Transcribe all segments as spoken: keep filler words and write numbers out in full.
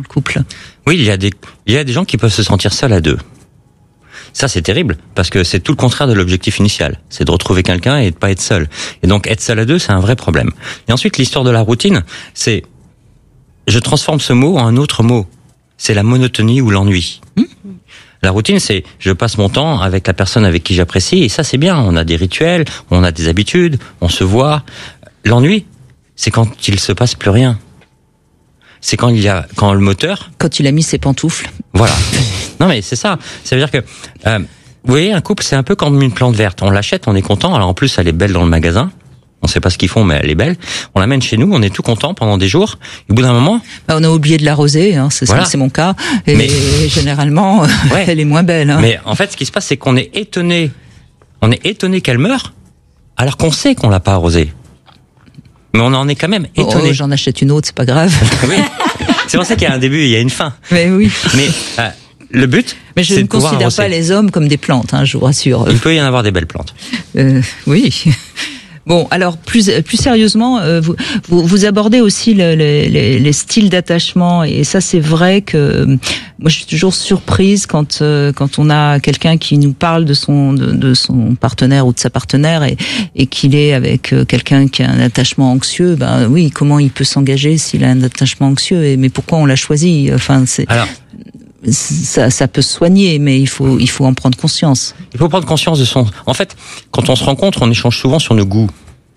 le couple. Oui, il y a des, il y a des gens qui peuvent se sentir seuls à deux. Ça, c'est terrible, parce que c'est tout le contraire de l'objectif initial. C'est de retrouver quelqu'un et de pas être seul. Et donc, être seul à deux, c'est un vrai problème. Et ensuite, l'histoire de la routine, c'est, je transforme ce mot en un autre mot. C'est la monotonie ou l'ennui. Mmh. La routine, c'est, je passe mon temps avec la personne avec qui j'apprécie, et ça, c'est bien. On a des rituels, on a des habitudes, on se voit. L'ennui, c'est quand il se passe plus rien. C'est quand il y a, quand le moteur... Quand il a mis ses pantoufles. Voilà. Non, mais c'est ça. Ça veut dire que, euh, vous voyez, un couple, c'est un peu comme une plante verte. On l'achète, on est content. Alors en plus, elle est belle dans le magasin. On sait pas ce qu'ils font, mais elle est belle. On l'amène chez nous, on est tout content pendant des jours. Et au bout d'un moment... Bah, on a oublié de l'arroser, hein, c'est voilà. ça, c'est mon cas. Et mais, généralement, ouais. elle est moins belle. Hein. Mais en fait, ce qui se passe, c'est qu'on est étonné. On est étonné qu'elle meure, alors qu'on sait qu'on l'a pas arrosée. Mais on en est quand même étonné. Oh, j'en achète une autre, c'est pas grave. Oui. C'est pour ça qu'il y a un début, il y a une fin. Mais oui. Mais euh, le but, mais je c'est ne considère pas les hommes comme des plantes, hein, je vous rassure. Il peut y en avoir des belles plantes. Euh, oui. Bon, alors plus plus sérieusement, euh, vous, vous vous abordez aussi le, le, les, les styles d'attachement, et ça c'est vrai que moi je suis toujours surprise quand euh, quand on a quelqu'un qui nous parle de son de, de son partenaire ou de sa partenaire et et qu'il est avec quelqu'un qui a un attachement anxieux. Ben oui, comment il peut s'engager s'il a un attachement anxieux, et mais pourquoi on l'a choisi? Enfin c'est. Alors. Ça, ça peut se soigner, mais il faut, il faut en prendre conscience. Il faut prendre conscience de son... En fait, quand on se rencontre, on échange souvent sur nos goûts.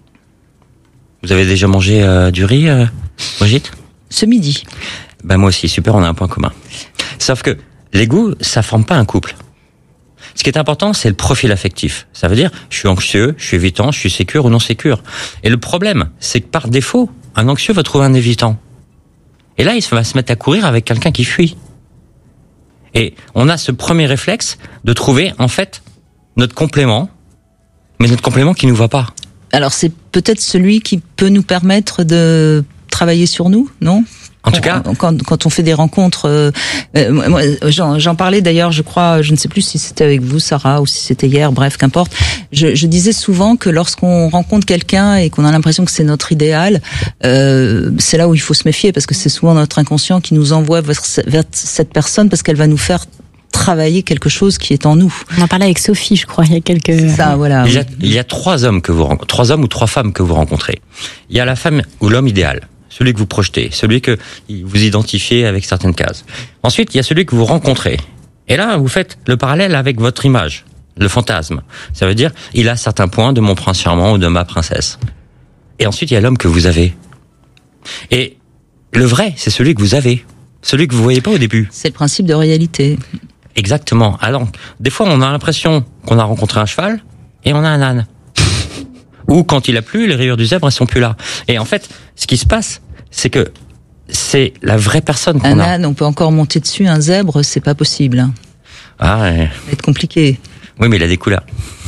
Vous avez déjà mangé euh, du riz, euh, Brigitte ? Ce midi. Ben moi aussi, super, on a un point commun. Sauf que les goûts, ça forme pas un couple. Ce qui est important, c'est le profil affectif. Ça veut dire, je suis anxieux, je suis évitant, je suis sécure ou non sécure. Et le problème, c'est que par défaut, un anxieux va trouver un évitant. Et là, il va se mettre à courir avec quelqu'un qui fuit. Et on a ce premier réflexe de trouver, en fait, notre complément, mais notre complément qui nous va pas. Alors, c'est peut-être celui qui peut nous permettre de travailler sur nous, non ? En tout cas, quand, quand on fait des rencontres, euh, euh, moi, j'en, j'en parlais d'ailleurs, je crois, je ne sais plus si c'était avec vous, Sarah, ou si c'était hier, bref, qu'importe. Je, je disais souvent que lorsqu'on rencontre quelqu'un et qu'on a l'impression que c'est notre idéal, euh, c'est là où il faut se méfier, parce que c'est souvent notre inconscient qui nous envoie vers, vers cette personne, parce qu'elle va nous faire travailler quelque chose qui est en nous. On en parlait avec Sophie, je crois, il y a quelques... C'est ça, voilà. Il y a, il y a trois hommes que vous rencontrez, trois hommes ou trois femmes que vous rencontrez. Il y a la femme ou l'homme idéal. Celui que vous projetez, celui que vous identifiez avec certaines cases. Ensuite, il y a celui que vous rencontrez. Et là, vous faites le parallèle avec votre image, le fantasme. Ça veut dire, il a certains points de mon prince charmant ou de ma princesse. Et ensuite, il y a l'homme que vous avez. Et le vrai, c'est celui que vous avez. Celui que vous voyez pas au début. C'est le principe de réalité. Exactement. Alors, des fois, on a l'impression qu'on a rencontré un cheval et on a un âne. Ou quand il a plu, les rayures du zèbre, elles sont plus là. Et en fait, ce qui se passe, c'est que c'est la vraie personne qu'on un a. Un âne, on peut encore monter dessus. Un zèbre, c'est pas possible. Ah ouais. Ça va être compliqué. Oui, mais il a des couleurs.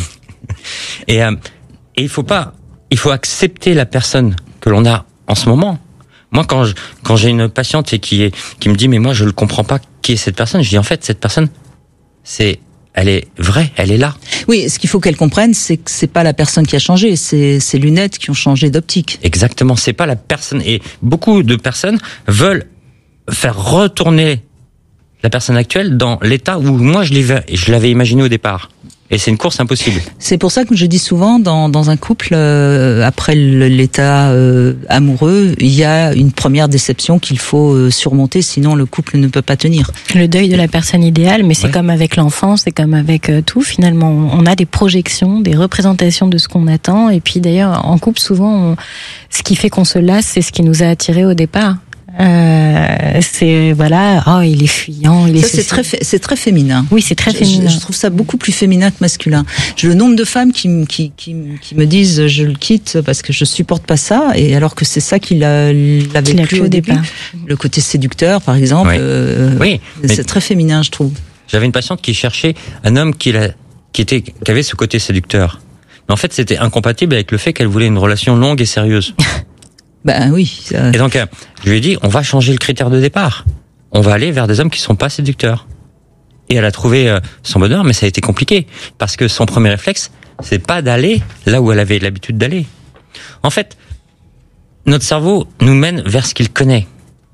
et, euh, et il faut pas, il faut accepter la personne que l'on a en ce moment. Moi, quand je, quand j'ai une patiente et qui est, qui me dit, mais moi, je ne comprends pas qui est cette personne, je dis, en fait, cette personne, c'est, elle est vraie, elle est là. Oui, ce qu'il faut qu'elle comprenne, c'est que c'est pas la personne qui a changé, c'est ces lunettes qui ont changé d'optique. Exactement, c'est pas la personne. Et beaucoup de personnes veulent faire retourner la personne actuelle dans l'état où moi je l'avais, je l'avais imaginé au départ. Et c'est une course impossible. C'est pour ça que je dis souvent, dans, dans un couple, euh, après le, l'état euh, amoureux, il y a une première déception qu'il faut euh, surmonter, sinon le couple ne peut pas tenir. Le deuil de la personne idéale, mais c'est ouais. comme avec l'enfant, c'est comme avec euh, tout. Finalement, on a des projections, des représentations de ce qu'on attend. Et puis d'ailleurs, en couple, souvent, on, ce qui fait qu'on se lasse, c'est ce qui nous a attirés au départ. Euh, c'est voilà, oh il est fuyant, il est. Ça c'est très c'est très féminin. Oui, c'est très je, féminin. Je, je trouve ça beaucoup plus féminin que masculin. J'ai le nombre de femmes qui qui qui qui me disent je le quitte parce que je supporte pas ça, et alors que c'est ça qu'il a l'avait qu'il a plu au au début. départ. Le côté séducteur, par exemple. Oui. Euh, oui. C'est très féminin, je trouve. J'avais une patiente qui cherchait un homme qui la, qui était qui avait ce côté séducteur, mais en fait c'était incompatible avec le fait qu'elle voulait une relation longue et sérieuse. Ben oui. Ça... Et donc, euh, je lui ai dit, on va changer le critère de départ. On va aller vers des hommes qui sont pas séducteurs. Et elle a trouvé euh, son bonheur, mais ça a été compliqué. Parce que son premier réflexe, c'est pas d'aller là où elle avait l'habitude d'aller. En fait, notre cerveau nous mène vers ce qu'il connaît.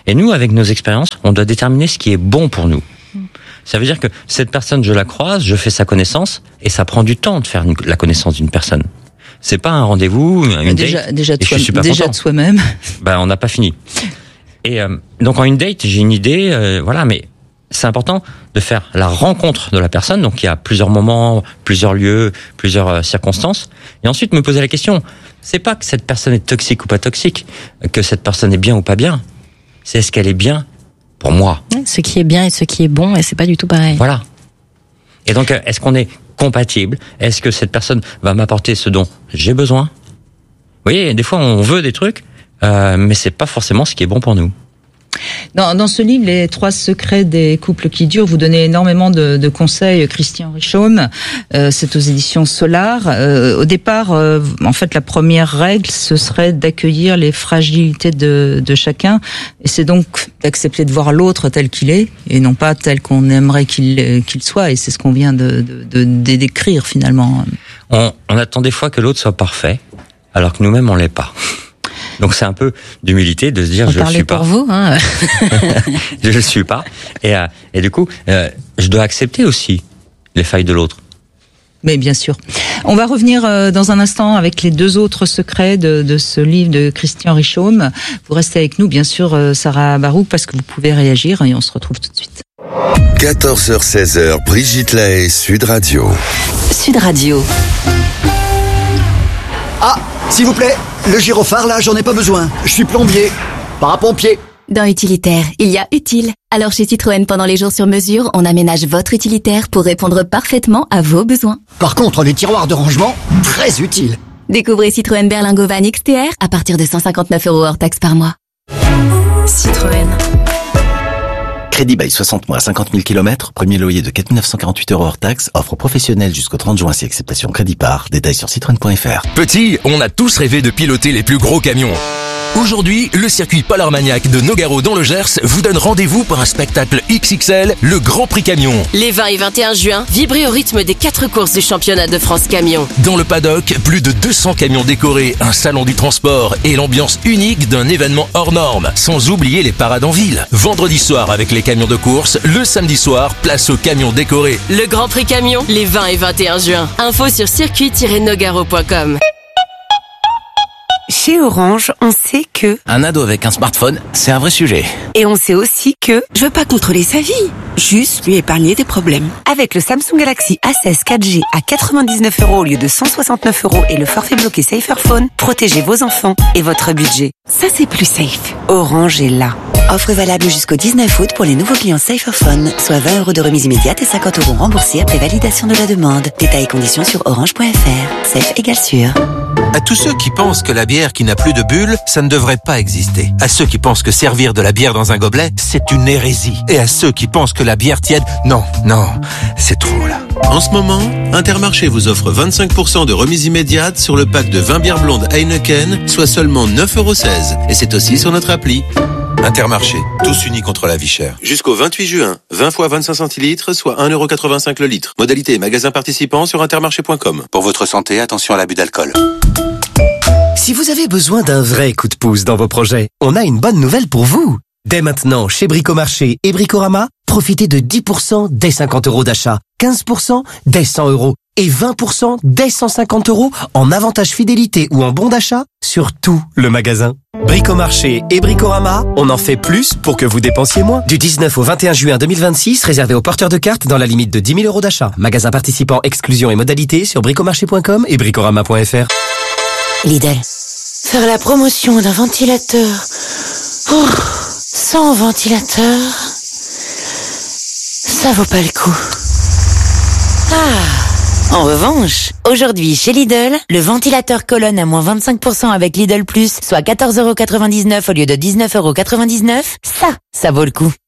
Et nous, avec nos expériences, on doit déterminer ce qui est bon pour nous. Ça veut dire que cette personne, je la croise, je fais sa connaissance, et ça prend du temps de faire une, la connaissance d'une personne. C'est pas un rendez-vous, une déjà, date. Déjà de, soi, déjà content. de soi-même. Ben, on n'a pas fini. Et euh, donc en une date, j'ai une idée, euh, voilà, mais c'est important de faire la rencontre de la personne. Donc il y a plusieurs moments, plusieurs lieux, plusieurs euh, circonstances, et ensuite me poser la question. C'est pas que cette personne est toxique ou pas toxique, que cette personne est bien ou pas bien. C'est est-ce qu'elle est bien pour moi. Ce qui est bien et ce qui est bon, et c'est pas du tout pareil. Voilà. Et donc, est-ce qu'on est compatible? Est-ce que cette personne va m'apporter ce dont j'ai besoin? Vous voyez, des fois, on veut des trucs, euh, mais c'est pas forcément ce qui est bon pour nous. Dans, dans ce livre, Les trois secrets des couples qui durent, vous donnez énormément de, de conseils, Christian Richaume. Euh, c'est aux éditions Solar. Euh, au départ, euh, en fait, la première règle, ce serait d'accueillir les fragilités de, de chacun. Et c'est donc d'accepter de voir l'autre tel qu'il est, et non pas tel qu'on aimerait qu'il, qu'il soit. Et c'est ce qu'on vient de, de, de, de décrire, finalement. On, on attend des fois que l'autre soit parfait, alors que nous-mêmes, on l'est pas. Donc c'est un peu d'humilité de se dire on je le suis pas. pour vous, hein. Je le suis pas. Et, euh, et du coup, euh, je dois accepter aussi les failles de l'autre. Mais bien sûr. On va revenir euh, dans un instant avec les deux autres secrets de, de ce livre de Christian Richaume. Vous restez avec nous, bien sûr, euh, Sarah Barouk, parce que vous pouvez réagir et on se retrouve tout de suite. quatorze heures seize heures, Brigitte Lahaie, Sud Radio. Sud Radio. Ah, s'il vous plaît, le gyrophare là, j'en ai pas besoin. Je suis plombier, pas pompier. Dans utilitaire, il y a utile. Alors chez Citroën, pendant les jours sur mesure, on aménage votre utilitaire pour répondre parfaitement à vos besoins. Par contre, les tiroirs de rangement, très utiles. Découvrez Citroën Berlingo Van X T R à partir de cent cinquante-neuf euros hors taxe par mois. Citroën. Crédit bail soixante mois, cinquante mille kilomètres, premier loyer de quatre mille neuf cent quarante-huit euros hors taxe, offre professionnelle jusqu'au trente juin si acceptation crédit par. Détails sur citroën point f r. Petit, on a tous rêvé de piloter les plus gros camions. Aujourd'hui, le circuit Polar Maniac de Nogaro dans le Gers vous donne rendez-vous pour un spectacle X X L, le Grand Prix Camion. Les vingt et vingt et un juin, vibrez au rythme des quatre courses du championnat de France Camion. Dans le paddock, plus de deux cents camions décorés, un salon du transport et l'ambiance unique d'un événement hors norme. Sans oublier les parades en ville. Vendredi soir avec les camions de course, le samedi soir, place aux camions décorés. Le Grand Prix Camion, les vingt et vingt et un juin. Info sur circuit tiret nogaro point com. Chez Orange, on sait que... Un ado avec un smartphone, c'est un vrai sujet. Et on sait aussi que... Je veux pas contrôler sa vie, juste lui épargner des problèmes. Avec le Samsung Galaxy A seize quatre G à quatre-vingt-dix-neuf euros au lieu de cent soixante-neuf euros et le forfait bloqué Saferphone, protégez vos enfants et votre budget. Ça, c'est plus safe. Orange est là. Offre valable jusqu'au dix-neuf août pour les nouveaux clients Saferphone, soit vingt euros de remise immédiate et cinquante euros remboursés après validation de la demande. Détails et conditions sur orange point f r. Safe égale sûr. À tous ceux qui pensent que la bière qui n'a plus de bulles, ça ne devrait pas exister. À ceux qui pensent que servir de la bière dans un gobelet, c'est une hérésie. Et à ceux qui pensent que la bière tiède, non, non, c'est trop là. En ce moment, Intermarché vous offre vingt-cinq pour cent de remise immédiate sur le pack de vingt bières blondes Heineken, soit seulement neuf euros seize. Et c'est aussi sur notre appli. Intermarché, tous unis contre la vie chère. Jusqu'au vingt-huit juin, vingt fois vingt-cinq centilitres, soit un euro quatre-vingt-cinq le litre. Modalité et magasin participant sur intermarché point com. Pour votre santé, attention à l'abus d'alcool. Si vous avez besoin d'un vrai coup de pouce dans vos projets, on a une bonne nouvelle pour vous. Dès maintenant, chez Bricomarché et Bricorama, profitez de dix pour cent dès cinquante euros d'achat, quinze pour cent dès cent euros et vingt pour cent dès cent cinquante euros en avantage fidélité ou en bon d'achat sur tout le magasin. Bricomarché et Bricorama, on en fait plus pour que vous dépensiez moins. Du dix-neuf au vingt et un juin deux mille vingt-six, réservé aux porteurs de cartes dans la limite de dix mille euros d'achat. Magasin participant, exclusion et modalités sur bricomarché point com et bricorama point f r. Lidl. Faire la promotion d'un ventilateur oh, sans ventilateur, ça vaut pas le coup. Ah, en revanche, aujourd'hui chez Lidl, le ventilateur colonne à moins vingt-cinq pour cent avec Lidl Plus, soit quatorze euros quatre-vingt-dix-neuf au lieu de dix-neuf euros quatre-vingt-dix-neuf, ça, ça vaut le coup.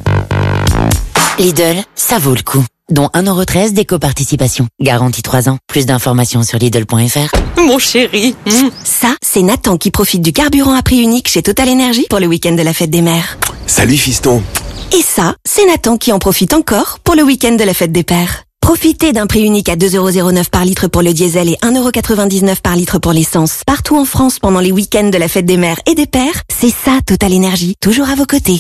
Lidl, ça vaut le coup. Dont un euro treize d'éco-participation. Garantie trois ans. Plus d'informations sur Lidl point f r. Mon chéri. Mmh. Ça, c'est Nathan qui profite du carburant à prix unique chez Total Energy pour le week-end de la fête des mères. Salut fiston. Et ça, c'est Nathan qui en profite encore pour le week-end de la fête des pères. Profitez d'un prix unique à deux euros zéro neuf par litre pour le diesel et un euro quatre-vingt-dix-neuf par litre pour l'essence. Partout en France pendant les week-ends de la fête des mères et des pères, c'est ça Total Énergie, toujours à vos côtés.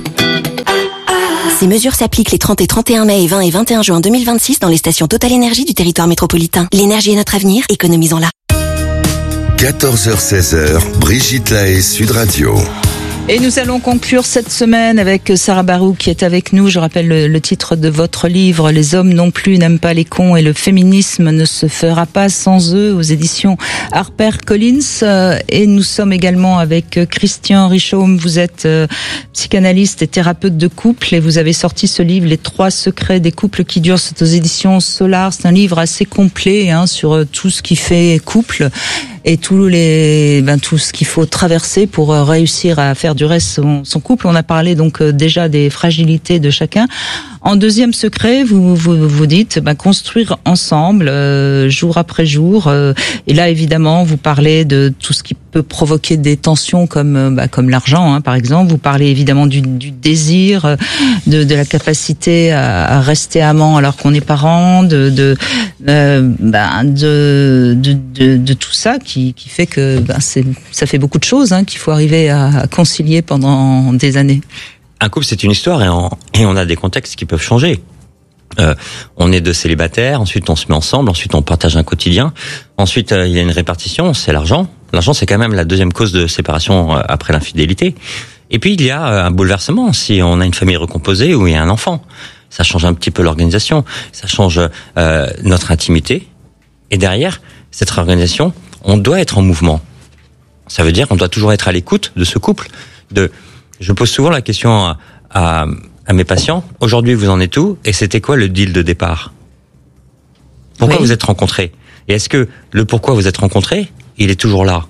Ces mesures s'appliquent les trente et trente et un mai et vingt et vingt et un juin deux mille vingt-six dans les stations Total Énergie du territoire métropolitain. L'énergie est notre avenir, économisons-la. quatorze heures seize heures, Brigitte Lahaie, Sud Radio. Et nous allons conclure cette semaine avec Sarah Barou qui est avec nous. Je rappelle le, le titre de votre livre, Les hommes non plus n'aiment pas les cons et le féminisme ne se fera pas sans eux, aux éditions HarperCollins. Et nous sommes également avec Christian Richaume. Vous êtes euh, psychanalyste et thérapeute de couple et vous avez sorti ce livre, Les trois secrets des couples qui durent. C'est aux éditions Solar. C'est un livre assez complet hein, sur tout ce qui fait couple et tous les, ben, tout ce qu'il faut traverser pour réussir à faire durer son, son couple. On a parlé donc déjà des fragilités de chacun. En deuxième secret, vous vous, vous dites ben, construire ensemble, euh, jour après jour. Euh, et là, évidemment, vous parlez de tout ce qui peut provoquer des tensions, comme ben, comme l'argent, hein, par exemple. Vous parlez évidemment du, du désir, de, de la capacité à, à rester amant alors qu'on est parent, de de, euh, ben, de de de de tout ça qui qui fait que ben, c'est ça fait beaucoup de choses hein, qu'il faut arriver à, à concilier pendant des années. Un couple, c'est une histoire et on, et on a des contextes qui peuvent changer. Euh, on est deux célibataires, ensuite on se met ensemble, ensuite on partage un quotidien, ensuite euh, il y a une répartition, c'est l'argent. L'argent, c'est quand même la deuxième cause de séparation euh, après l'infidélité. Et puis il y a euh, un bouleversement si on a une famille recomposée ou il y a un enfant. Ça change un petit peu l'organisation, ça change euh, notre intimité. Et derrière cette réorganisation, on doit être en mouvement. Ça veut dire qu'on doit toujours être à l'écoute de ce couple, de... Je pose souvent la question à, à, à mes patients. Aujourd'hui, vous en êtes où? Et c'était quoi le deal de départ? Pourquoi oui. vous êtes rencontrés? Et est-ce que le pourquoi vous êtes rencontrés, il est toujours là?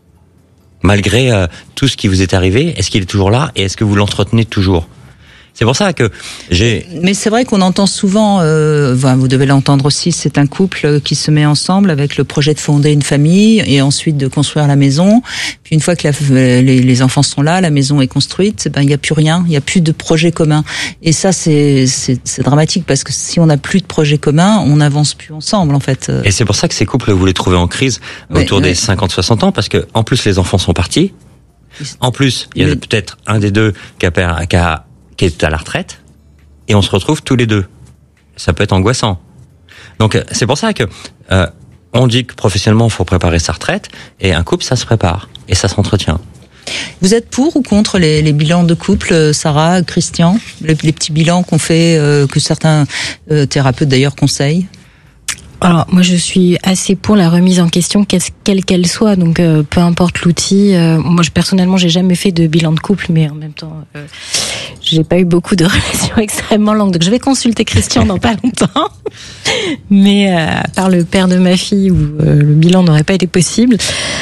Malgré euh, tout ce qui vous est arrivé, est-ce qu'il est toujours là? Et est-ce que vous l'entretenez toujours? C'est pour ça que j'ai... Mais c'est vrai qu'on entend souvent, euh, enfin, vous devez l'entendre aussi, c'est un couple qui se met ensemble avec le projet de fonder une famille et ensuite de construire la maison. Puis une fois que la, les, les enfants sont là, la maison est construite, ben il n'y a plus rien, il n'y a plus de projet commun. Et ça, c'est, c'est, c'est dramatique parce que si on n'a plus de projet commun, on n'avance plus ensemble en fait. Et c'est pour ça que ces couples, vous les trouvez en crise ouais, autour ouais. des cinquante soixante ans parce que en plus les enfants sont partis. En plus, il y a Mais... peut-être un des deux qui a, qui a qui est à la retraite, et on se retrouve tous les deux. Ça peut être angoissant. Donc c'est pour ça que euh, on dit que professionnellement il faut préparer sa retraite, et un couple ça se prépare et ça s'entretient. Vous êtes pour ou contre les, les bilans de couple, Sarah, Christian, les, les petits bilans qu'on fait, euh, que certains euh, thérapeutes d'ailleurs conseillent? Alors moi je suis assez pour la remise en question quelle qu'elle soit, donc euh, peu importe l'outil. Euh, moi je, personnellement j'ai jamais fait de bilan de couple, mais en même temps euh, j'ai pas eu beaucoup de relations extrêmement longues, donc je vais consulter Christian dans pas longtemps. Mais euh, par le père de ma fille où euh, le bilan n'aurait pas été possible.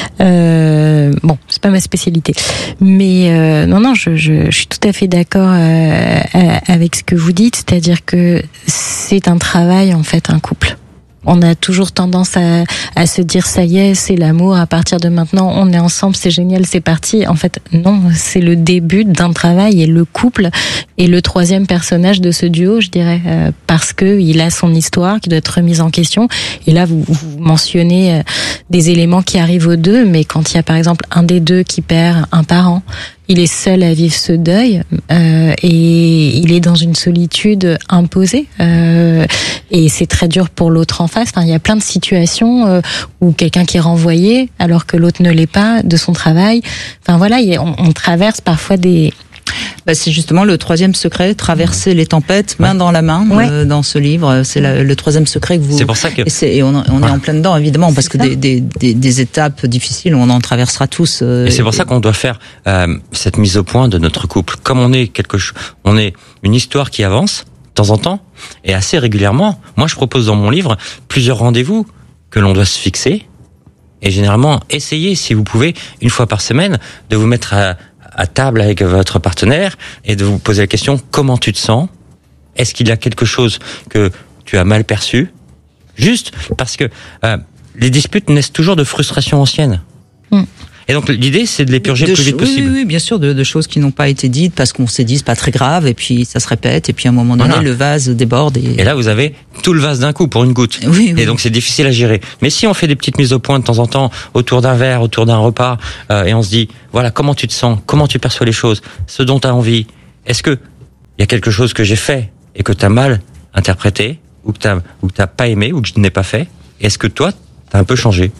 Euh, bon, c'est pas ma spécialité, mais euh, non non je, je, je suis tout à fait d'accord euh, avec ce que vous dites, c'est-à-dire que c'est un travail en fait un couple. On a toujours tendance à, à se dire ça y est, c'est l'amour, à partir de maintenant on est ensemble, c'est génial, c'est parti. En fait non, c'est le début d'un travail et le couple est le troisième personnage de ce duo, je dirais, euh, parce que il a son histoire qui doit être remise en question. Et là vous, vous mentionnez euh, des éléments qui arrivent aux deux, mais quand il y a par exemple un des deux qui perd un parent, il est seul à vivre ce deuil euh, et il est dans une solitude imposée euh, et c'est très dur pour l'autre en face. Enfin, il y a plein de situations euh, où quelqu'un qui est renvoyé alors que l'autre ne l'est pas de son travail. Enfin voilà, on, on traverse parfois des... Bah, c'est justement le troisième secret, traverser les tempêtes main ouais. dans la main ouais. euh, dans ce livre. C'est la, le troisième secret que vous. C'est pour ça que. Et, c'est, et on, on ouais. est en plein dedans évidemment parce que des, des, des, des étapes difficiles, on en traversera tous. Euh, et c'est pour et... ça qu'on doit faire euh, cette mise au point de notre couple. Comme on est quelque chose, on est une histoire qui avance de temps en temps et assez régulièrement. Moi, je propose dans mon livre plusieurs rendez-vous que l'on doit se fixer. Et généralement, essayez, si vous pouvez, une fois par semaine, de vous mettre à, à table avec votre partenaire et de vous poser la question, comment tu te sens? Est-ce qu'il y a quelque chose que tu as mal perçu? Juste parce que euh, les disputes naissent toujours de frustrations anciennes. Mm. Et donc l'idée, c'est de les purger de le plus vite ch- possible. Oui, oui, bien sûr, de, de choses qui n'ont pas été dites parce qu'on s'est dit c'est pas très grave et puis ça se répète et puis à un moment donné Voilà. le vase déborde. Et... Et là, vous avez tout le vase d'un coup pour une goutte. Oui, oui. Et donc c'est difficile à gérer. Mais si on fait des petites mises au point de temps en temps autour d'un verre, autour d'un repas, euh, et on se dit voilà comment tu te sens, comment tu perçois les choses, ce dont tu as envie. Est-ce que il y a quelque chose que j'ai fait et que tu as mal interprété ou que tu as ou que t'as pas aimé ou que je n'ai pas fait? Est-ce que toi tu as un peu changé?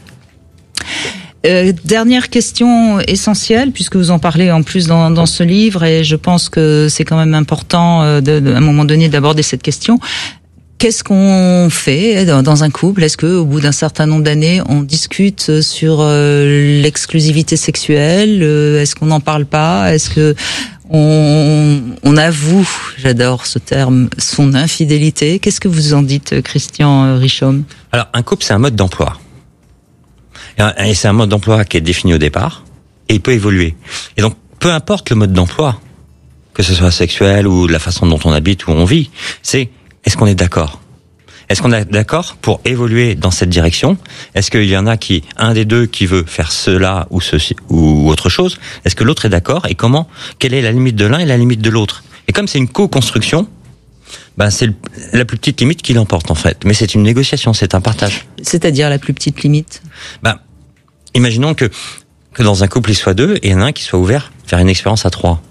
Euh, dernière question essentielle, puisque vous en parlez en plus dans, dans ce livre, et je pense que c'est quand même important euh, de, de, à un moment donné d'aborder cette question. Qu'est-ce qu'on fait dans, dans un couple? Est-ce que, au bout d'un certain nombre d'années, on discute sur euh, l'exclusivité sexuelle? euh, Est-ce qu'on n'en parle pas? Est-ce que on, on avoue, j'adore ce terme, son infidélité? Qu'est-ce que vous en dites, Christian Richomme? Alors, un couple, c'est un mode d'emploi. Et c'est un mode d'emploi qui est défini au départ, et il peut évoluer. Et donc, peu importe le mode d'emploi, que ce soit sexuel ou la façon dont on habite ou on vit, c'est est-ce qu'on est d'accord? Est-ce qu'on est d'accord pour évoluer dans cette direction? Est-ce qu'il y en a qui, un des deux qui veut faire cela ou ceci ou autre chose? Est-ce que l'autre est d'accord? Et comment? Quelle est la limite de l'un et la limite de l'autre? Et comme c'est une co-construction, ben c'est le, la plus petite limite qui l'emporte en fait. Mais c'est une négociation, c'est un partage. C'est-à-dire la plus petite limite? Ben, imaginons que que dans un couple il soit deux et il y en a un qui soit ouvert à faire une expérience à trois.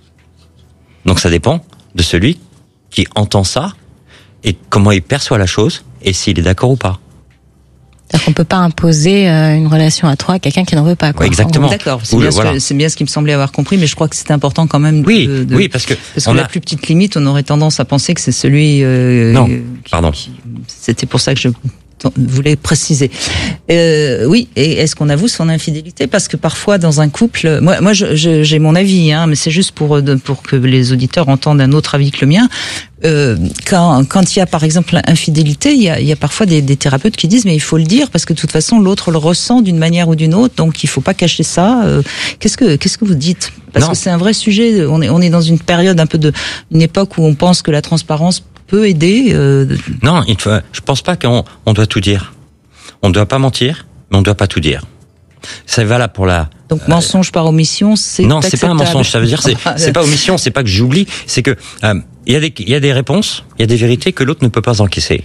Donc ça dépend de celui qui entend ça et comment il perçoit la chose et s'il est d'accord ou pas. C'est-à-dire qu'on peut pas imposer euh, une relation à trois à quelqu'un qui n'en veut pas. Quoi. Ouais, exactement. D'accord, c'est Ou bien, le, ce voilà. que, c'est bien ce qui me semblait avoir compris, mais je crois que c'était important quand même. Oui, de, de, oui, parce que parce que on la a... plus petite limite, on aurait tendance à penser que c'est celui. Euh, non, qui, pardon. Qui, c'était pour ça que je voulais préciser. Euh, oui, et est-ce qu'on avoue son infidélité? Parce que parfois dans un couple, moi, moi, je, je, j'ai mon avis, hein, mais c'est juste pour pour que les auditeurs entendent un autre avis que le mien. Euh, quand quand il y a par exemple infidélité, il y a il y a parfois des, des thérapeutes qui disent mais il faut le dire parce que de toute façon l'autre le ressent d'une manière ou d'une autre, donc il faut pas cacher ça. Euh, qu'est-ce que qu'est-ce que vous dites? Parce non. que c'est un vrai sujet. On est on est dans une période un peu de une époque où on pense que la transparence peut aider. Euh... Non, il faut, je pense pas qu'on on doit tout dire. On ne doit pas mentir, mais on ne doit pas tout dire. Ça va là pour la. Donc euh, mensonge par omission, c'est non, acceptable. c'est pas un mensonge. Ça veut dire c'est c'est pas omission, c'est pas que j'oublie, c'est que il euh, y a des il y a des réponses, il y a des vérités que l'autre ne peut pas encaisser.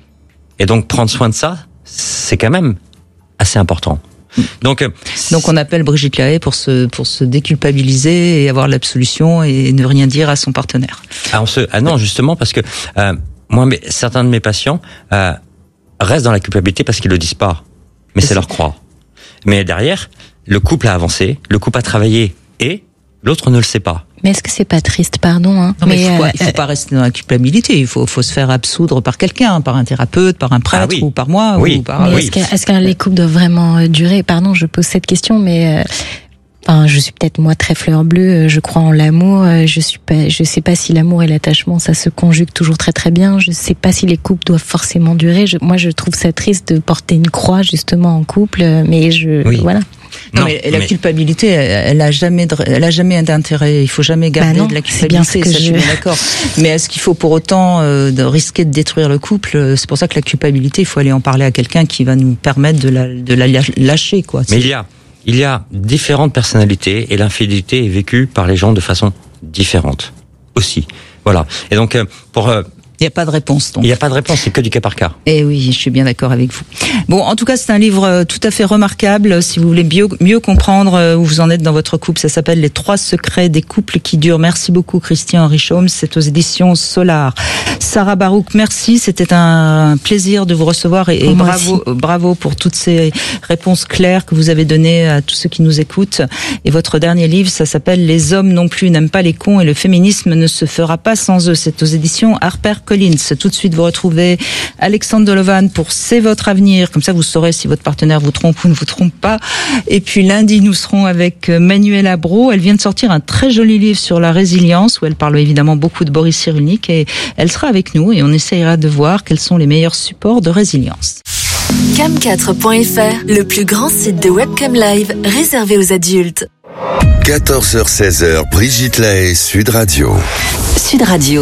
Et donc prendre soin de ça, c'est quand même assez important. Donc, euh, donc on appelle Brigitte Lahaie pour se pour se déculpabiliser et avoir l'absolution et ne rien dire à son partenaire. Ah, on se, ah non, justement parce que euh, moi, mais, certains de mes patients euh, restent dans la culpabilité parce qu'ils le disent pas, mais c'est leur croix. Mais derrière, le couple a avancé, le couple a travaillé et l'autre ne le sait pas. Mais est-ce que c'est pas triste, pardon hein, non, mais, mais il faut, euh, il faut pas rester dans la culpabilité. Il faut, faut se faire absoudre par quelqu'un, par un thérapeute, par un prêtre, ah oui. ou par moi, oui. ou par. Mais oui. Est-ce que, est-ce que les couples doivent vraiment durer? Pardon, je pose cette question, mais. Euh... Enfin, je suis peut-être moi très fleur bleue. Je crois en l'amour. Je suis pas. Je sais pas si l'amour et l'attachement ça se conjugue toujours très très bien. Je sais pas si les couples doivent forcément durer. Je, moi, je trouve ça triste de porter une croix justement en couple. Mais je oui. voilà. Non, non mais la mais... culpabilité, elle, elle a jamais, de, elle a jamais d'intérêt. Il faut jamais garder bah non, de la culpabilité. C'est bien ce que ça, je... je suis bien d'accord. Mais est-ce qu'il faut pour autant euh, de risquer de détruire le couple? C'est pour ça que la culpabilité, il faut aller en parler à quelqu'un qui va nous permettre de la, de la lâcher, quoi. Mais il y a. Il y a différentes personnalités et l'infidélité est vécue par les gens de façon différente aussi. Voilà. Et donc pour euh, il n'y a pas de réponse, donc. Il n'y a pas de réponse, c'est que du cas par cas. Eh oui, je suis bien d'accord avec vous. Bon, en tout cas, c'est un livre tout à fait remarquable. Si vous voulez mieux, mieux comprendre où vous en êtes dans votre couple, ça s'appelle Les trois secrets des couples qui durent. Merci beaucoup, Christian Richomme. C'est aux éditions Solar. Sarah Barouk, merci. C'était un plaisir de vous recevoir et, et bravo, bravo pour toutes ces réponses claires que vous avez données à tous ceux qui nous écoutent. Et votre dernier livre, ça s'appelle Les hommes non plus n'aiment pas les cons et le féminisme ne se fera pas sans eux. C'est aux éditions Harper Collins. Tout de suite, vous retrouvez Alexandre Dolovan pour C'est votre avenir. Comme ça, vous saurez si votre partenaire vous trompe ou ne vous trompe pas. Et puis lundi, nous serons avec Manuela Braud. Elle vient de sortir un très joli livre sur la résilience où elle parle évidemment beaucoup de Boris Cyrulnik et elle sera avec nous et on essaiera de voir quels sont les meilleurs supports de résilience. cam quatre point f r, le plus grand site de webcam live réservé aux adultes. quatorze heures seize, Brigitte Lahaie, Sud Radio. Sud Radio.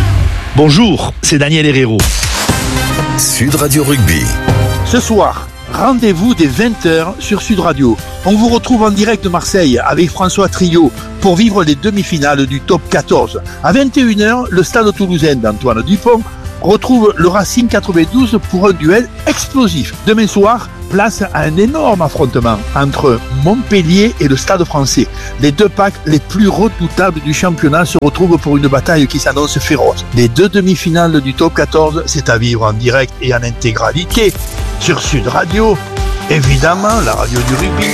Bonjour, c'est Daniel Herrero. Sud Radio Rugby. Ce soir, rendez-vous dès vingt heures sur Sud Radio. On vous retrouve en direct de Marseille avec François Trio pour vivre les demi-finales du top quatorze. À vingt et une heures, le stade toulousain d'Antoine Dupont retrouve le Racing quatre-vingt-douze pour un duel explosif. Demain soir, place à un énorme affrontement entre Montpellier et le Stade français. Les deux packs les plus redoutables du championnat se retrouvent pour une bataille qui s'annonce féroce. Les deux demi-finales du top quatorze, c'est à vivre en direct et en intégralité sur Sud Radio. Évidemment, la radio du rugby.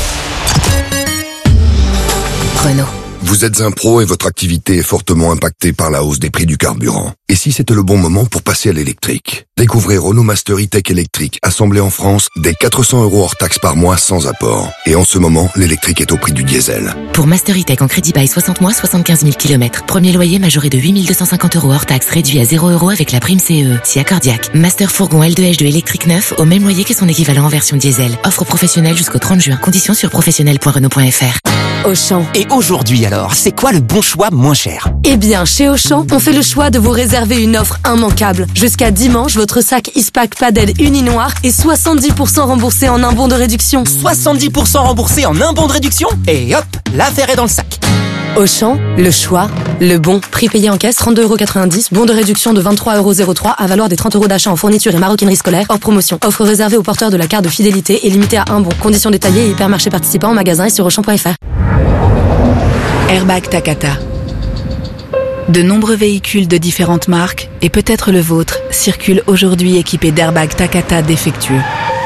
Renault. Vous êtes un pro et votre activité est fortement impactée par la hausse des prix du carburant. Et si c'était le bon moment pour passer à l'électrique? Découvrez Renault Master E-Tech électrique, assemblé en France, dès quatre cents euros hors taxe par mois sans apport. Et en ce moment, l'électrique est au prix du diesel. Pour Master E-Tech en crédit bail soixante mois, soixante-quinze mille kilomètres. Premier loyer majoré de huit mille deux cent cinquante euros hors taxe, réduit à zéro euros avec la prime C E E. Si accordiaque. Master Fourgon L deux H deux électrique neuf au même loyer que son équivalent en version diesel. Offre professionnelle jusqu'au trente juin. Conditions sur professionnel point renault point f r. Auchan. Et aujourd'hui alors, c'est quoi le bon choix moins cher? Eh bien, chez Auchan, on fait le choix de vous réserver une offre immanquable. Jusqu'à dimanche, votre sac Ispac Padel uni noir est soixante-dix pour cent remboursé en un bon de réduction. soixante-dix pour cent remboursé en un bon de réduction? Et hop, l'affaire est dans le sac. Auchan, le choix, le bon. Prix payé en caisse, trente-deux euros quatre-vingt-dix. Bon de réduction de vingt-trois euros zéro trois à valeur des trente euros d'achat en fourniture et maroquinerie scolaire. Hors promotion. Offre réservée aux porteurs de la carte de fidélité et limitée à un bon. Conditions détaillées et hypermarchés participants en magasin et sur auchan point f r. Airbag Takata. De nombreux véhicules de différentes marques, et peut-être le vôtre, circulent aujourd'hui équipés d'airbags Takata défectueux.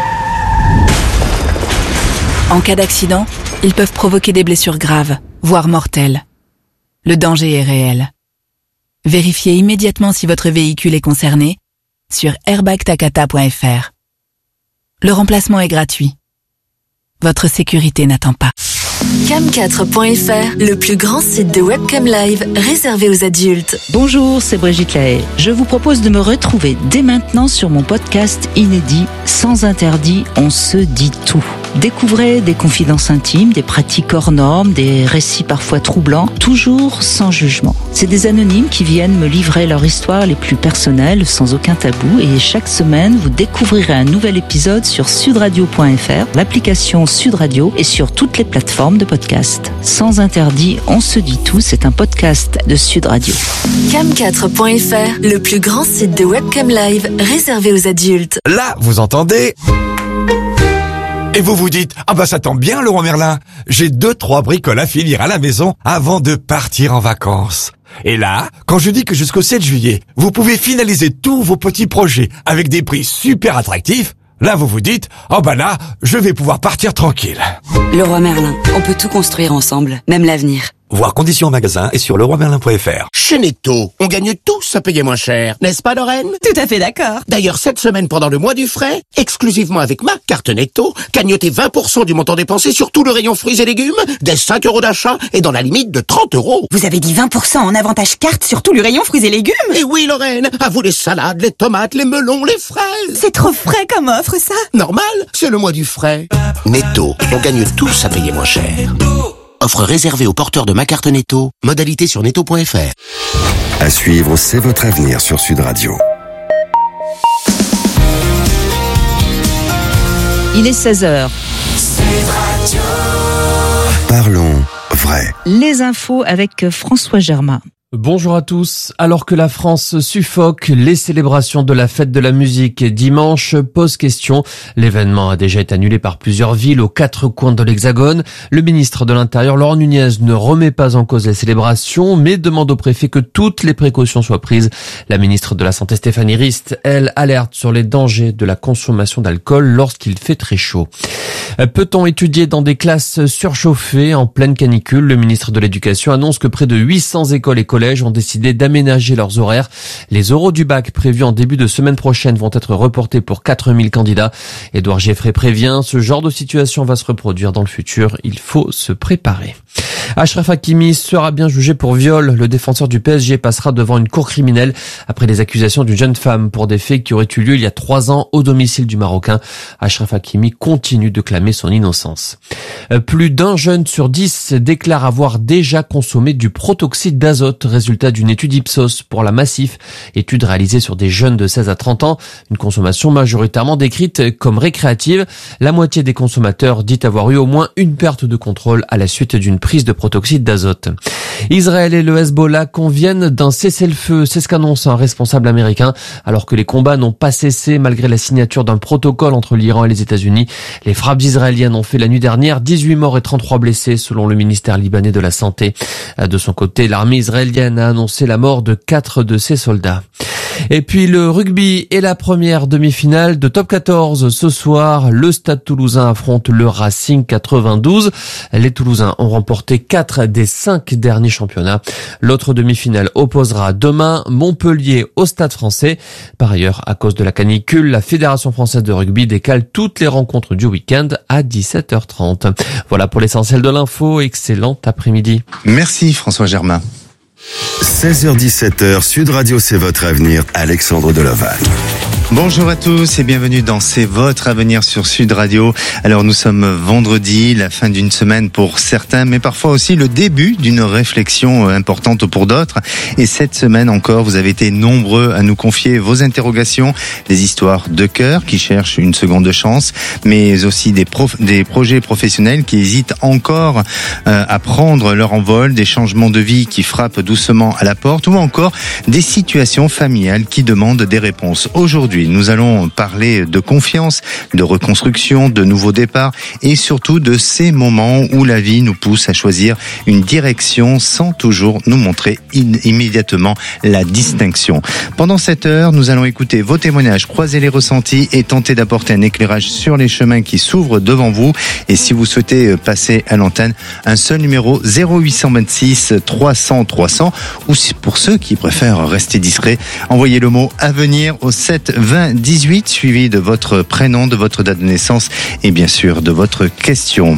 En cas d'accident, ils peuvent provoquer des blessures graves, voire mortelles. Le danger est réel. Vérifiez immédiatement si votre véhicule est concerné sur airbag takata point f r. Le remplacement est gratuit. Votre sécurité n'attend pas. cam quatre point f r, le plus grand site de webcam live réservé aux adultes. Bonjour, c'est Brigitte Lahaye. Je vous propose de me retrouver dès maintenant sur mon podcast inédit Sans interdit, on se dit tout. Découvrez des confidences intimes, des pratiques hors normes, des récits parfois troublants, toujours sans jugement. C'est des anonymes qui viennent me livrer leur histoire les plus personnelles, sans aucun tabou, et chaque semaine, vous découvrirez un nouvel épisode sur sudradio point f r, l'application Sud Radio et sur toutes les plateformes de podcast. Sans interdit, on se dit tout, c'est un podcast de Sud Radio. cam quatre point f r, le plus grand site de webcam live réservé aux adultes. Là, vous entendez ? Et vous vous dites, ah bah ça tombe bien Laurent Merlin, j'ai deux, trois bricoles à finir à la maison avant de partir en vacances. Et là, quand je dis que jusqu'au sept juillet, vous pouvez finaliser tous vos petits projets avec des prix super attractifs, là vous vous dites, oh bah là, je vais pouvoir partir tranquille. Leroy Merlin, on peut tout construire ensemble, même l'avenir. Voir conditions en magasin et sur leroy merlin point f r. Chez Netto, on gagne tous à payer moins cher, n'est-ce pas Lorraine? Tout à fait d'accord. D'ailleurs, cette semaine pendant le mois du frais, exclusivement avec ma carte Netto, gagnotez vingt pour cent du montant dépensé sur tout le rayon fruits et légumes, dès cinq euros d'achat et dans la limite de trente euros. Vous avez dit vingt pour cent en avantage carte sur tout le rayon fruits et légumes? Et oui Lorraine, à vous les salades, les tomates, les melons, les fraises. C'est trop frais comme offre ça. Normal, c'est le mois du frais. Netto, on gagne tous à payer moins cher. Offre réservée aux porteurs de ma carte Netto. Modalité sur netto point f r. À suivre, c'est votre avenir sur Sud Radio. Il est seize heures. Parlons vrai. Les infos avec François Germain. Bonjour à tous. Alors que la France suffoque, les célébrations de la fête de la musique dimanche posent question. L'événement a déjà été annulé par plusieurs villes aux quatre coins de l'Hexagone. Le ministre de l'Intérieur, Laurent Nunez, ne remet pas en cause les célébrations, mais demande au préfet que toutes les précautions soient prises. La ministre de la Santé, Stéphanie Rist, elle, alerte sur les dangers de la consommation d'alcool lorsqu'il fait très chaud. Peut-on étudier dans des classes surchauffées en pleine canicule? Le ministre de l'Éducation annonce que près de huit cents écoles et collèges ont décidé d'aménager leurs horaires. Les oraux du bac prévus en début de semaine prochaine vont être reportés pour quatre mille candidats. Édouard Gieffrey prévient, ce genre de situation va se reproduire dans le futur. Il faut se préparer. Achraf Hakimi sera bien jugé pour viol. Le défenseur du P S G passera devant une cour criminelle après les accusations d'une jeune femme pour des faits qui auraient eu lieu il y a trois ans au domicile du Marocain. Achraf Hakimi continue de clamer son innocence. Plus d'un jeune sur dix déclare avoir déjà consommé du protoxyde d'azote, résultat d'une étude Ipsos pour la Massif, étude réalisée sur des jeunes de seize à trente ans, une consommation majoritairement décrite comme récréative. La moitié des consommateurs dit avoir eu au moins une perte de contrôle à la suite d'une prise de protoxyde d'azote. Israël et le Hezbollah conviennent d'un cessez-le-feu, c'est ce qu'annonce un responsable américain, alors que les combats n'ont pas cessé malgré la signature d'un protocole entre l'Iran et les États-Unis. Les frappes israéliennes ont fait la nuit dernière dix-huit morts et trente-trois blessés selon le ministère libanais de la Santé. De son côté, l'armée israélienne a annoncé la mort de quatre de ses soldats. Et puis le rugby et la première demi-finale de Top quatorze ce soir. Le Stade Toulousain affronte le Racing quatre-vingt-douze. Les Toulousains ont remporté quatre des cinq derniers championnats. L'autre demi-finale opposera demain Montpellier au Stade Français. Par ailleurs, à cause de la canicule, la Fédération française de rugby décale toutes les rencontres du week-end à dix-sept heures trente. Voilà pour l'essentiel de l'info. Excellent après-midi. Merci François Germain. seize heures dix-sept heures, Sud Radio, c'est votre avenir, Alexandre Deloval. Bonjour à tous et bienvenue dans C'est votre avenir sur Sud Radio. Alors nous sommes vendredi, la fin d'une semaine pour certains, mais parfois aussi le début d'une réflexion importante pour d'autres. Et cette semaine encore, vous avez été nombreux à nous confier vos interrogations, des histoires de cœur qui cherchent une seconde chance, mais aussi des, prof, des projets professionnels qui hésitent encore euh, à prendre leur envol, des changements de vie qui frappent doucement à la porte, ou encore des situations familiales qui demandent des réponses. Aujourd'hui, nous allons parler de confiance, de reconstruction, de nouveaux départs et surtout de ces moments où la vie nous pousse à choisir une direction sans toujours nous montrer in- immédiatement la distinction. Pendant cette heure, nous allons écouter vos témoignages, croiser les ressentis et tenter d'apporter un éclairage sur les chemins qui s'ouvrent devant vous. Et si vous souhaitez passer à l'antenne, un seul numéro zéro huit cent vingt-six trois cents trois cents, ou pour ceux qui préfèrent rester discrets, envoyez le mot avenir au sept vingt dix-huit suivi de votre prénom, de votre date de naissance et bien sûr de votre question.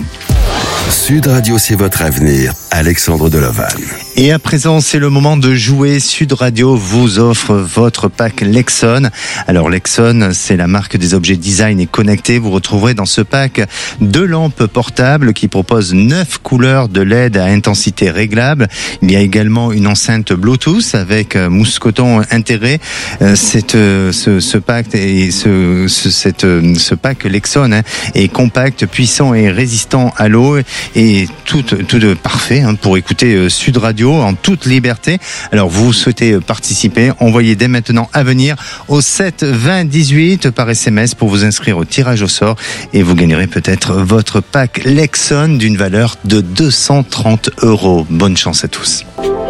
Sud Radio, c'est votre avenir, Alexandre Deloval. Et à présent, c'est le moment de jouer. Sud Radio vous offre votre pack Lexon. Alors Lexon, c'est la marque des objets design et connectés. Vous retrouverez dans ce pack deux lampes portables qui proposent neuf couleurs de L E D à intensité réglable. Il y a également une enceinte Bluetooth avec mousse-coton intégré. Cette, ce, ce pack et ce, ce, cette, ce pack Lexon hein, est compact, puissant et résistant à l'eau et tout, tout de parfait hein, pour écouter Sud Radio en toute liberté. Alors vous souhaitez participer, envoyez dès maintenant à venir au sept vingt dix-huit par S M S pour vous inscrire au tirage au sort et vous gagnerez peut-être votre pack Lexon d'une valeur de deux cent trente euros. Bonne chance à tous.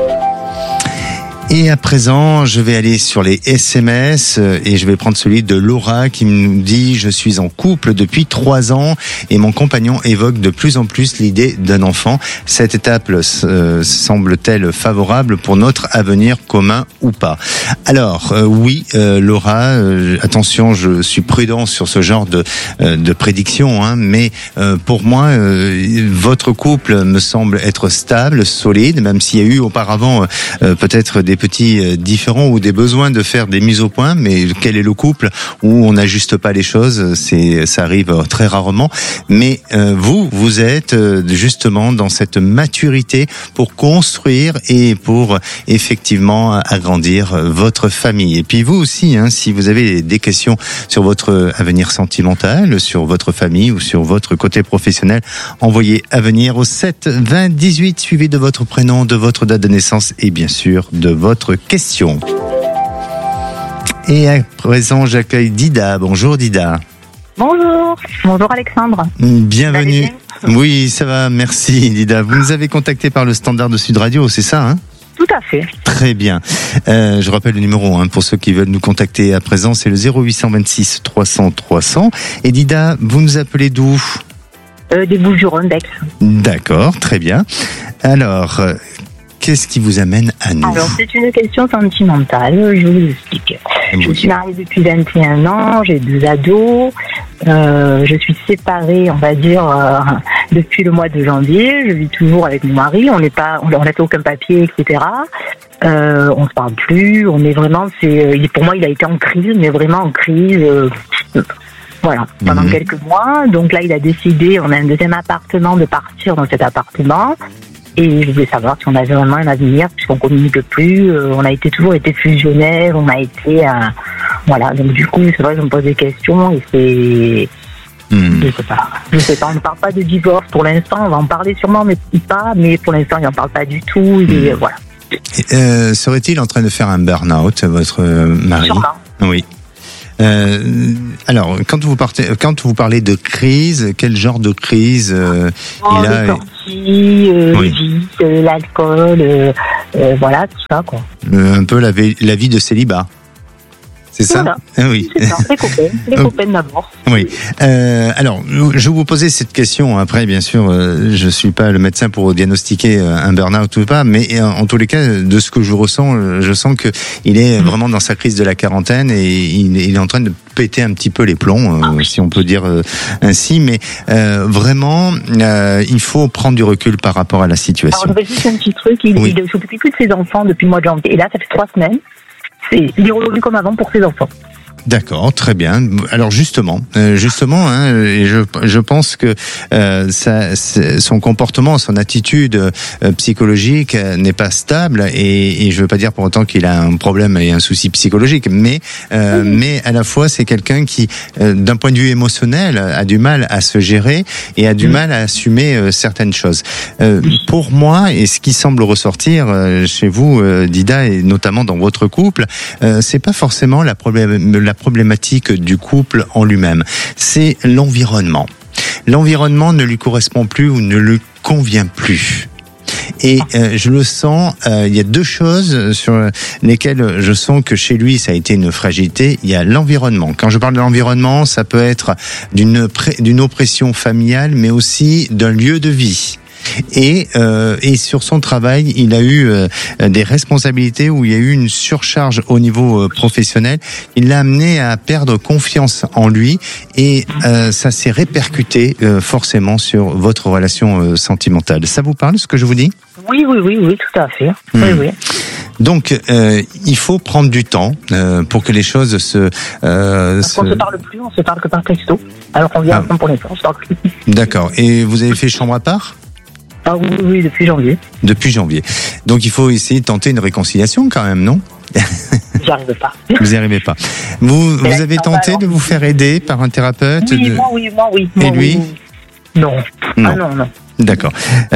Et à présent, je vais aller sur les S M S et je vais prendre celui de Laura qui me dit « Je suis en couple depuis trois ans et mon compagnon évoque de plus en plus l'idée d'un enfant. Cette étape euh, semble-t-elle favorable pour notre avenir commun ou pas ?» Alors, euh, oui, euh, Laura, euh, attention, je suis prudent sur ce genre de, euh, de prédiction, hein, mais euh, pour moi, euh, votre couple me semble être stable, solide, même s'il y a eu auparavant euh, peut-être des petits différents ou des besoins de faire des mises au point, mais quel est le couple où on n'ajuste pas les choses? C'est, ça arrive très rarement. Mais euh, vous, vous êtes justement dans cette maturité pour construire et pour effectivement agrandir votre famille. Et puis vous aussi, hein, si vous avez des questions sur votre avenir sentimental, sur votre famille ou sur votre côté professionnel, envoyez avenir au sept vingt dix-huit suivi de votre prénom, de votre date de naissance et bien sûr de votre question. Et à présent, j'accueille Dida. Bonjour Dida. Bonjour. Bonjour Alexandre. Bienvenue. Oui, ça va, merci Dida. Vous nous avez contacté par le standard de Sud Radio, c'est ça, hein? Tout à fait. Très bien. Euh, je rappelle le numéro hein, pour ceux qui veulent nous contacter à présent, c'est le zéro huit cent vingt-six trois cents trois cents. Et Dida, vous nous appelez d'où? euh, Des Bouches-du-Rhône, d'Aix. D'accord, très bien. Alors, euh, qu'est-ce qui vous amène à nous? Alors, c'est une question sentimentale, je vous explique. Je suis mariée depuis vingt et un ans, j'ai deux ados, euh, je suis séparée, on va dire, euh, depuis le mois de janvier, je vis toujours avec mon mari, on n'est pas, on n'a fait aucun papier, et cetera. Euh, on se parle plus, on est vraiment, c'est, pour moi, il a été en crise, mais vraiment en crise, euh, voilà, pendant mmh. quelques mois. Donc là, il a décidé, on a un deuxième appartement, de partir dans cet appartement. Et je voulais savoir si on avait vraiment un avenir, puisqu'on communique plus. Euh, on a été toujours été fusionnaires, on a été, euh, voilà. Donc du coup, c'est vrai que je me pose des questions et c'est, mmh. je sais pas, je sais pas. On ne parle pas de divorce pour l'instant. On va en parler sûrement, mais pas. Mais pour l'instant, il n'en parle pas du tout. Et mmh. voilà. Euh, serait-il en train de faire un burn-out, votre mari? Sûrement. Oui. Euh, alors, quand vous partez, quand vous parlez de crise, quel genre de crise euh, oh, il a? Les sorties, euh, oui. le vice, euh, l'alcool, euh, euh, voilà, tout ça, quoi. Euh, un peu la, la vie de célibat. C'est ça? Voilà. Ah oui. C'est ça, les copains, les copains d'abord. Oui. Euh, alors, je vais vous poser cette question. Après, bien sûr, euh, je suis pas le médecin pour diagnostiquer un burn-out ou pas, mais en tous les cas, de ce que je ressens, je sens que il est vraiment dans sa crise de la quarantaine et il, il est en train de péter un petit peu les plombs, euh, si on peut dire euh, ainsi. Mais euh, vraiment, euh, il faut prendre du recul par rapport à la situation. Alors, je vais juste un petit truc. Il, oui. il s'occupe plus de ses enfants depuis le mois de janvier. Et là, ça fait trois semaines. C'est, il est revenu comme avant pour ses enfants. D'accord, très bien. Alors justement, euh, justement, hein, et je, je pense que euh, ça, son comportement, son attitude euh, psychologique euh, n'est pas stable, et, et je veux pas dire pour autant qu'il a un problème et un souci psychologique, mais euh, oui. mais à la fois c'est quelqu'un qui, euh, d'un point de vue émotionnel, a du mal à se gérer et a du oui. mal à assumer euh, certaines choses. Euh, pour moi, et ce qui semble ressortir euh, chez vous, euh, Dida, et notamment dans votre couple, euh, c'est pas forcément la problème la problématique du couple en lui-même, c'est l'environnement. L'environnement ne lui correspond plus ou ne lui convient plus. Et euh, je le sens, euh, il y a deux choses sur lesquelles je sens que chez lui ça a été une fragilité. Il y a l'environnement. Quand je parle de l'environnement, ça peut être d'une, pré- d'une oppression familiale, mais aussi d'un lieu de vie. Et, euh, et sur son travail, il a eu euh, des responsabilités où il y a eu une surcharge au niveau euh, professionnel. Il l'a amené à perdre confiance en lui, et euh, ça s'est répercuté euh, forcément sur votre relation euh, sentimentale. Ça vous parle, ce que je vous dis ? Oui, oui, oui, oui, tout à fait. Mmh. Oui, oui. Donc, euh, il faut prendre du temps euh, pour que les choses se... Euh, Parce se... qu'on ne se parle plus, on se parle que par texto. Alors qu'on vient ah. ensemble pour l'instant, on se parle plus. D'accord. Et vous avez fait chambre à part ? Ah oui, oui, depuis janvier. Depuis janvier. Donc il faut essayer de tenter une réconciliation quand même, non ? J'y arrive pas. Vous n'y arrivez pas. Vous, vous avez tenté alors. de vous faire aider par un thérapeute ? Oui, de... moi, oui, moi, oui. Et moi, lui ? oui. Non. Non. Ah non, non. D'accord.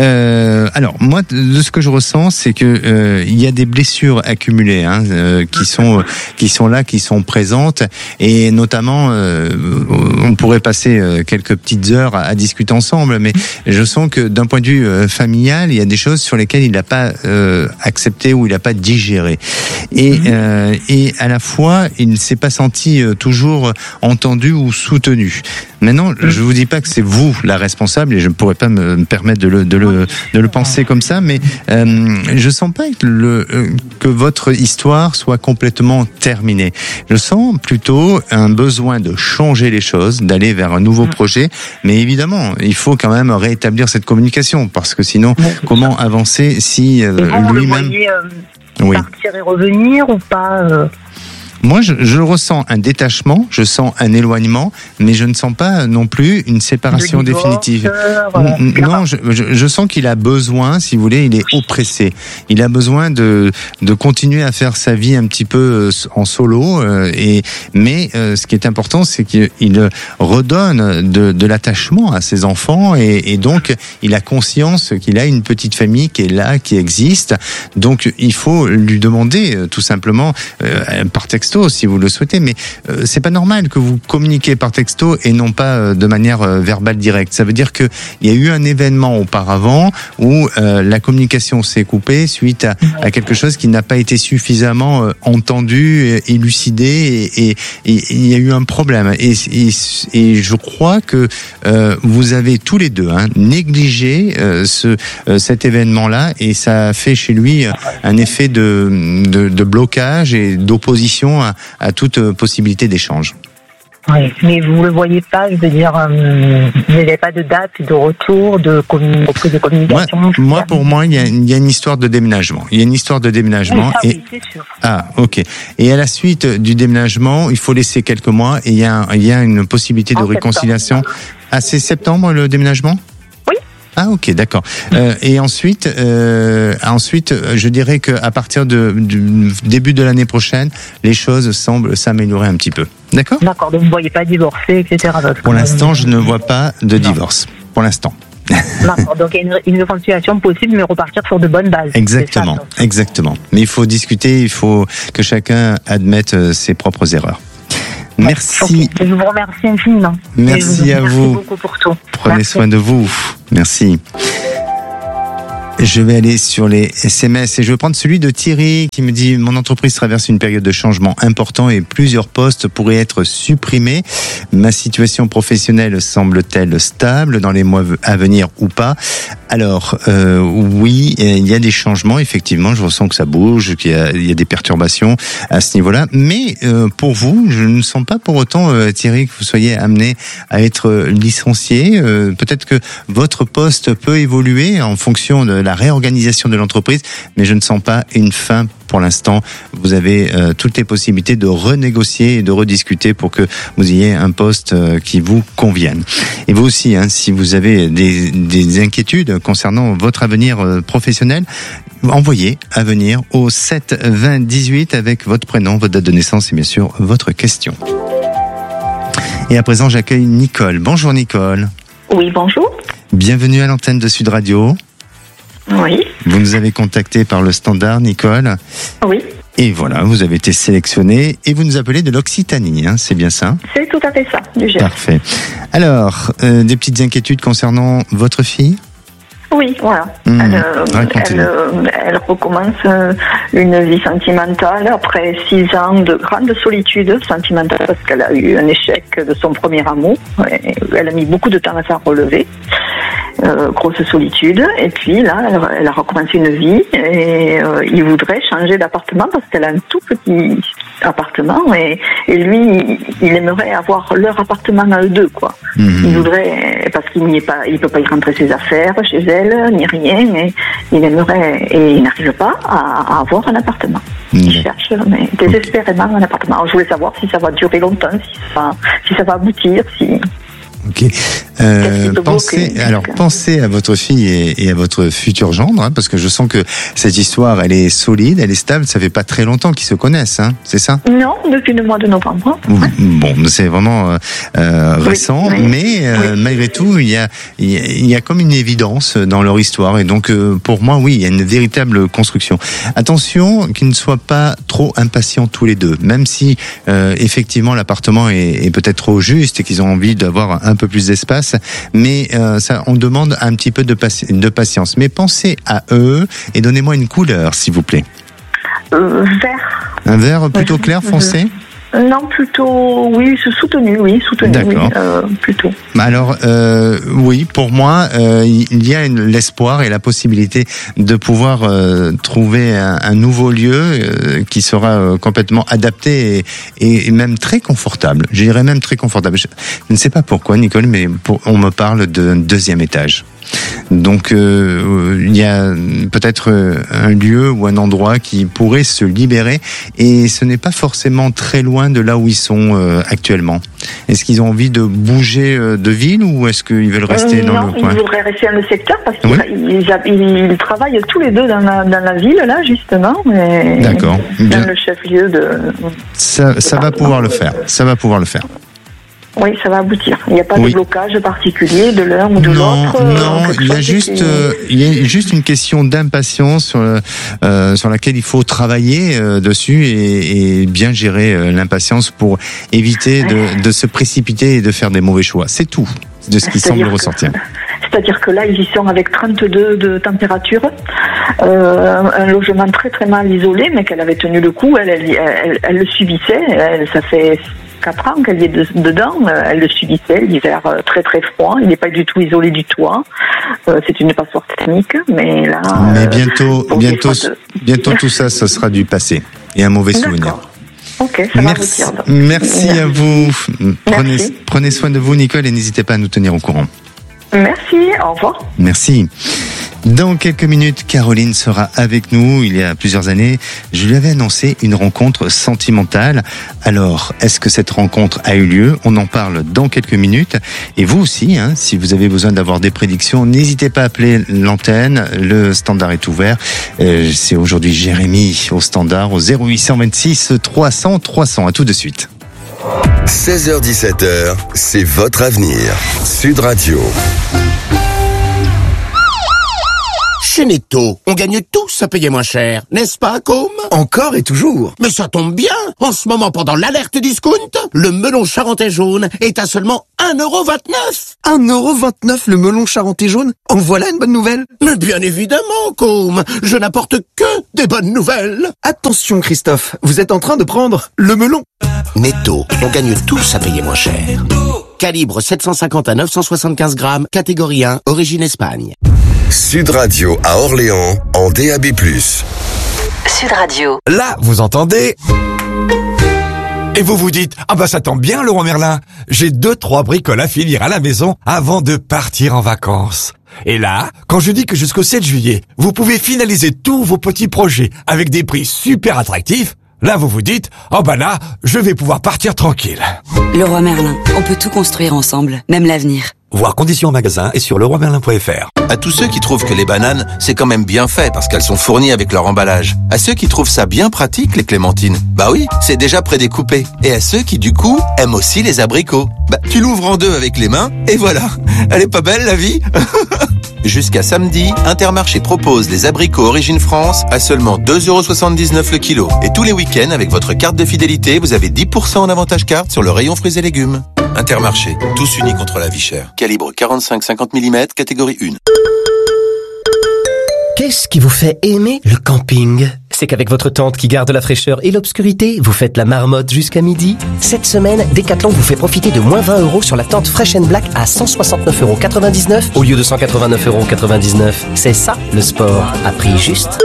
Euh, alors moi, de ce que je ressens, c'est que euh, il y a des blessures accumulées, hein, euh, qui sont qui sont là, qui sont présentes, et notamment, euh, on pourrait passer euh, quelques petites heures à, à discuter ensemble, mais je sens que d'un point de vue euh, familial, il y a des choses sur lesquelles il n'a pas euh, accepté ou il n'a pas digéré, et euh, et à la fois, il ne s'est pas senti euh, toujours entendu ou soutenu. Maintenant, je vous dis pas que c'est vous la responsable, et je ne pourrais pas me permettre de le de le de le penser comme ça, mais euh, je sens pas que le euh, que votre histoire soit complètement terminée. Je sens plutôt un besoin de changer les choses, d'aller vers un nouveau projet, mais évidemment, il faut quand même rétablir cette communication, parce que sinon, comment avancer si euh, vous lui-même le voyez, euh, oui. partir et revenir ou pas euh... Moi, je, je ressens un détachement, je sens un éloignement, mais je ne sens pas non plus une séparation divorce, définitive. Voilà. Non, je, je, je sens qu'il a besoin, si vous voulez, il est oppressé. Il a besoin de de continuer à faire sa vie un petit peu en solo. Euh, et mais euh, ce qui est important, c'est qu'il redonne de, de l'attachement à ses enfants, et, et donc il a conscience qu'il a une petite famille qui est là, qui existe. Donc il faut lui demander tout simplement euh, par texte, si vous le souhaitez, mais euh, c'est pas normal que vous communiquiez par texto et non pas euh, de manière euh, verbale directe. Ça veut dire que il y a eu un événement auparavant où euh, la communication s'est coupée suite à, à quelque chose qui n'a pas été suffisamment euh, entendu, et, élucidé, et il y a eu un problème. Et, et, et je crois que euh, vous avez tous les deux hein, négligé euh, ce, euh, cet événement-là, et ça a fait chez lui un effet de, de, de blocage et d'opposition À, à toute possibilité d'échange. Oui, mais vous le voyez pas, je veux dire, euh, vous n'avez pas de date de retour, de, commun... de communication. Moi, moi pour moi, il y, a, il y a une histoire de déménagement. Il y a une histoire de déménagement. Oui, ça, et... oui, c'est sûr. Ah, ok. Et à la suite du déménagement, il faut laisser quelques mois, et il y a, il y a une possibilité de en réconciliation. Septembre. Ah, c'est septembre le déménagement ? Ah ok, d'accord. Euh, et ensuite, euh, ensuite, je dirais qu'à partir de, du début de l'année prochaine, les choses semblent s'améliorer un petit peu. D'accord ? D'accord, donc vous ne voyez pas divorcer, et cetera. Pour l'instant, je ne vois pas de divorce. Pour l'instant. D'accord, donc il y a une, une réconciliation possible, mais repartir sur de bonnes bases. Exactement, ça, exactement. Mais il faut discuter, il faut que chacun admette ses propres erreurs. Merci. Okay. Je vous remercie infiniment. Merci vous à remercie vous. Beaucoup pour tout. Prenez Merci. soin de vous. Merci. Je vais aller sur les S M S et je vais prendre celui de Thierry qui me dit « Mon entreprise traverse une période de changement important et plusieurs postes pourraient être supprimés. Ma situation professionnelle semble-t-elle stable dans les mois à venir ou pas ?» Alors, euh, oui, il y a des changements, effectivement, je ressens que ça bouge, qu'il y a, il y a des perturbations à ce niveau-là. Mais euh, pour vous, je ne sens pas pour autant, euh, Thierry, que vous soyez amené à être licencié. Euh, peut-être que votre poste peut évoluer en fonction de la réorganisation de l'entreprise, mais je ne sens pas une fin pour l'instant. Vous avez euh, toutes les possibilités de renégocier et de rediscuter pour que vous ayez un poste euh, qui vous convienne. Et vous aussi, hein, si vous avez des, des inquiétudes concernant votre avenir euh, professionnel, envoyez avenir au sept vingt dix-huit avec votre prénom, votre date de naissance et bien sûr votre question. Et à présent, j'accueille Nicole. Bonjour Nicole. Oui, bonjour. Bienvenue à l'antenne de Sud Radio. Oui. Vous nous avez contacté par le standard, Nicole. Oui. Et voilà, vous avez été sélectionnée et vous nous appelez de l'Occitanie, hein, c'est bien ça ? C'est tout à fait ça, du Gers. Parfait. Alors, euh, des petites inquiétudes concernant votre fille ? Oui, voilà. Mmh, elle, elle, elle recommence une vie sentimentale après six ans de grande solitude sentimentale parce qu'elle a eu un échec de son premier amour. Elle a mis beaucoup de temps à s'en relever. Euh, grosse solitude. Et puis là, elle, elle a recommencé une vie et euh, il voudrait changer d'appartement parce qu'elle a un tout petit appartement et, et lui, il, il aimerait avoir leur appartement à eux deux, quoi. Mmh. Il voudrait, parce qu'il n'y est pas, il peut pas y rentrer ses affaires chez elle, ni rien, et il aimerait, et il n'arrive pas à, à avoir un appartement. Mmh. Il cherche, mais désespérément un appartement. Alors, je voulais savoir si ça va durer longtemps, si ça, si ça va aboutir, si... Ok. Euh, pensez, que... alors pensez à votre fille et, et à votre futur gendre, hein, parce que je sens que cette histoire, elle est solide, elle est stable. Ça fait pas très longtemps qu'ils se connaissent, hein, c'est ça ? Non, depuis le mois de novembre. Bon, c'est vraiment euh, récent, oui, oui, mais euh, oui. malgré tout, il y a, il y a comme une évidence dans leur histoire, et donc euh, pour moi, oui, il y a une véritable construction. Attention, qu'ils ne soient pas trop impatients tous les deux, même si euh, effectivement l'appartement est, est peut-être trop juste et qu'ils ont envie d'avoir un peu plus d'espace, mais euh, ça, on demande un petit peu de, paci- de patience. Mais pensez à eux et donnez-moi une couleur, s'il vous plaît. Euh, vert. Un vert plutôt euh, clair, foncé ? euh, Non, plutôt, oui, soutenu, oui, soutenu, D'accord. oui, euh, plutôt. Alors, euh, oui, pour moi, euh, il y a une, l'espoir et la possibilité de pouvoir euh, trouver un, un nouveau lieu euh, qui sera euh, complètement adapté et, et même très confortable. Je dirais même très confortable. Je, je ne sais pas pourquoi, Nicole, mais pour, on me parle d'un deuxième étage. Donc euh, il y a peut-être un lieu ou un endroit qui pourrait se libérer et ce n'est pas forcément très loin de là où ils sont euh, actuellement. Est-ce qu'ils ont envie de bouger euh, de ville ou est-ce qu'ils veulent rester euh, dans non, le coin ? Non, ils voudraient rester dans le secteur parce qu'ils oui. ils, ils travaillent tous les deux dans la, dans la ville là justement. Et D'accord. Dans le chef-lieu de. Ça, de ça va pouvoir le faire. Ça va pouvoir le faire. Oui, ça va aboutir. Il n'y a pas oui. de blocage particulier de l'un ou de non, l'autre. Non, il y a juste, qui... euh, il y a juste une question d'impatience sur, le, euh, sur laquelle il faut travailler euh, dessus et, et bien gérer euh, l'impatience pour éviter de, de se précipiter et de faire des mauvais choix. C'est tout de ce qui semble que, ressortir. C'est-à-dire que là, ils y sont avec trente-deux de température, euh, un logement très très mal isolé, mais qu'elle avait tenu le coup. Elle, elle, elle, elle le subissait. Elle, ça fait quatre ans qu'elle y est de, dedans, elle le subissait, l'hiver très très froid, il n'est pas du tout isolé du toit, euh, c'est une passoire thermique, mais là... Mais bientôt, euh, bientôt, de... bientôt tout ça, ce sera du passé, et un mauvais D'accord. souvenir. Ok, ça merci, va merci, merci à vous, prenez, merci. prenez soin de vous Nicole et n'hésitez pas à nous tenir au courant. Merci, au revoir. Merci. Dans quelques minutes, Caroline sera avec nous. Il y a plusieurs années, je lui avais annoncé une rencontre sentimentale. Alors, est-ce que cette rencontre a eu lieu? On en parle dans quelques minutes. Et vous aussi, hein, si vous avez besoin d'avoir des prédictions, n'hésitez pas à appeler l'antenne. Le standard est ouvert. Euh, c'est aujourd'hui Jérémy au standard au zéro huit cent vingt-six trois cents trois cents. À tout de suite. seize heures dix-sept heures, c'est votre avenir. Sud Radio. Chez Netto, on gagne tous à payer moins cher, n'est-ce pas, Com? Encore et toujours. Mais ça tombe bien. En ce moment, pendant l'alerte discount, le melon charentais jaune est à seulement un euro vingt-neuf. un euro vingt-neuf le melon charentais jaune? En voilà une bonne nouvelle. Mais bien évidemment, Com. Je n'apporte que des bonnes nouvelles. Attention, Christophe, vous êtes en train de prendre le melon. Netto, on gagne tous à payer moins cher. Calibre sept cent cinquante à neuf cent soixante-quinze grammes, catégorie un, origine Espagne. Sud Radio à Orléans en D A B plus. Sud Radio. Là, vous entendez? Et vous vous dites, ah bah ça tombe bien, Laurent Merlin. J'ai deux, trois bricoles à finir à la maison avant de partir en vacances. Et là, quand je dis que jusqu'au sept juillet, vous pouvez finaliser tous vos petits projets avec des prix super attractifs, là vous vous dites, oh bah là, je vais pouvoir partir tranquille. Leroy Merlin, on peut tout construire ensemble, même l'avenir. Voir conditions en magasin et sur leroy merlin point f r. À tous ceux qui trouvent que les bananes, c'est quand même bien fait parce qu'elles sont fournies avec leur emballage. À ceux qui trouvent ça bien pratique, les clémentines. Bah oui, c'est déjà prédécoupé. Et à ceux qui, du coup, aiment aussi les abricots. Bah, tu l'ouvres en deux avec les mains et voilà. Elle est pas belle, la vie? Jusqu'à samedi, Intermarché propose les abricots Origine France à seulement deux euros soixante-dix-neuf le kilo. Et tous les week-ends, avec votre carte de fidélité, vous avez dix pour cent en avantage carte sur le rayon fruits et légumes. Intermarché, tous unis contre la vie chère. Calibre quarante-cinq à cinquante millimètres, catégorie un. Qu'est-ce qui vous fait aimer le camping? C'est qu'avec votre tente qui garde la fraîcheur et l'obscurité, vous faites la marmotte jusqu'à midi. Cette semaine, Decathlon vous fait profiter de moins vingt euros sur la tente Fresh and Black à cent soixante-neuf euros quatre-vingt-dix-neuf au lieu de cent quatre-vingt-neuf euros quatre-vingt-dix-neuf. C'est ça, le sport, à prix juste.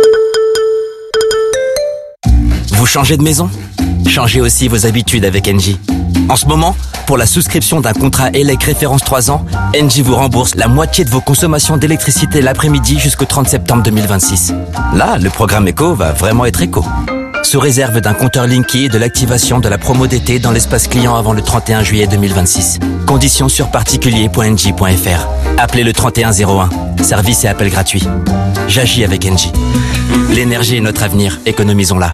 Vous changez de maison? Changez aussi vos habitudes avec Engie. En ce moment, pour la souscription d'un contrat E L E C référence trois ans, Engie vous rembourse la moitié de vos consommations d'électricité l'après-midi jusqu'au trente septembre deux mille vingt-six. Là, le programme éco va vraiment être éco. Sous réserve d'un compteur Linky et de l'activation de la promo d'été dans l'espace client avant le trente et un juillet deux mille vingt-six. Conditions sur particulier point engie point f r. Appelez le trente et un zéro un. Service et appel gratuit. J'agis avec Engie. L'énergie est notre avenir. Économisons-la.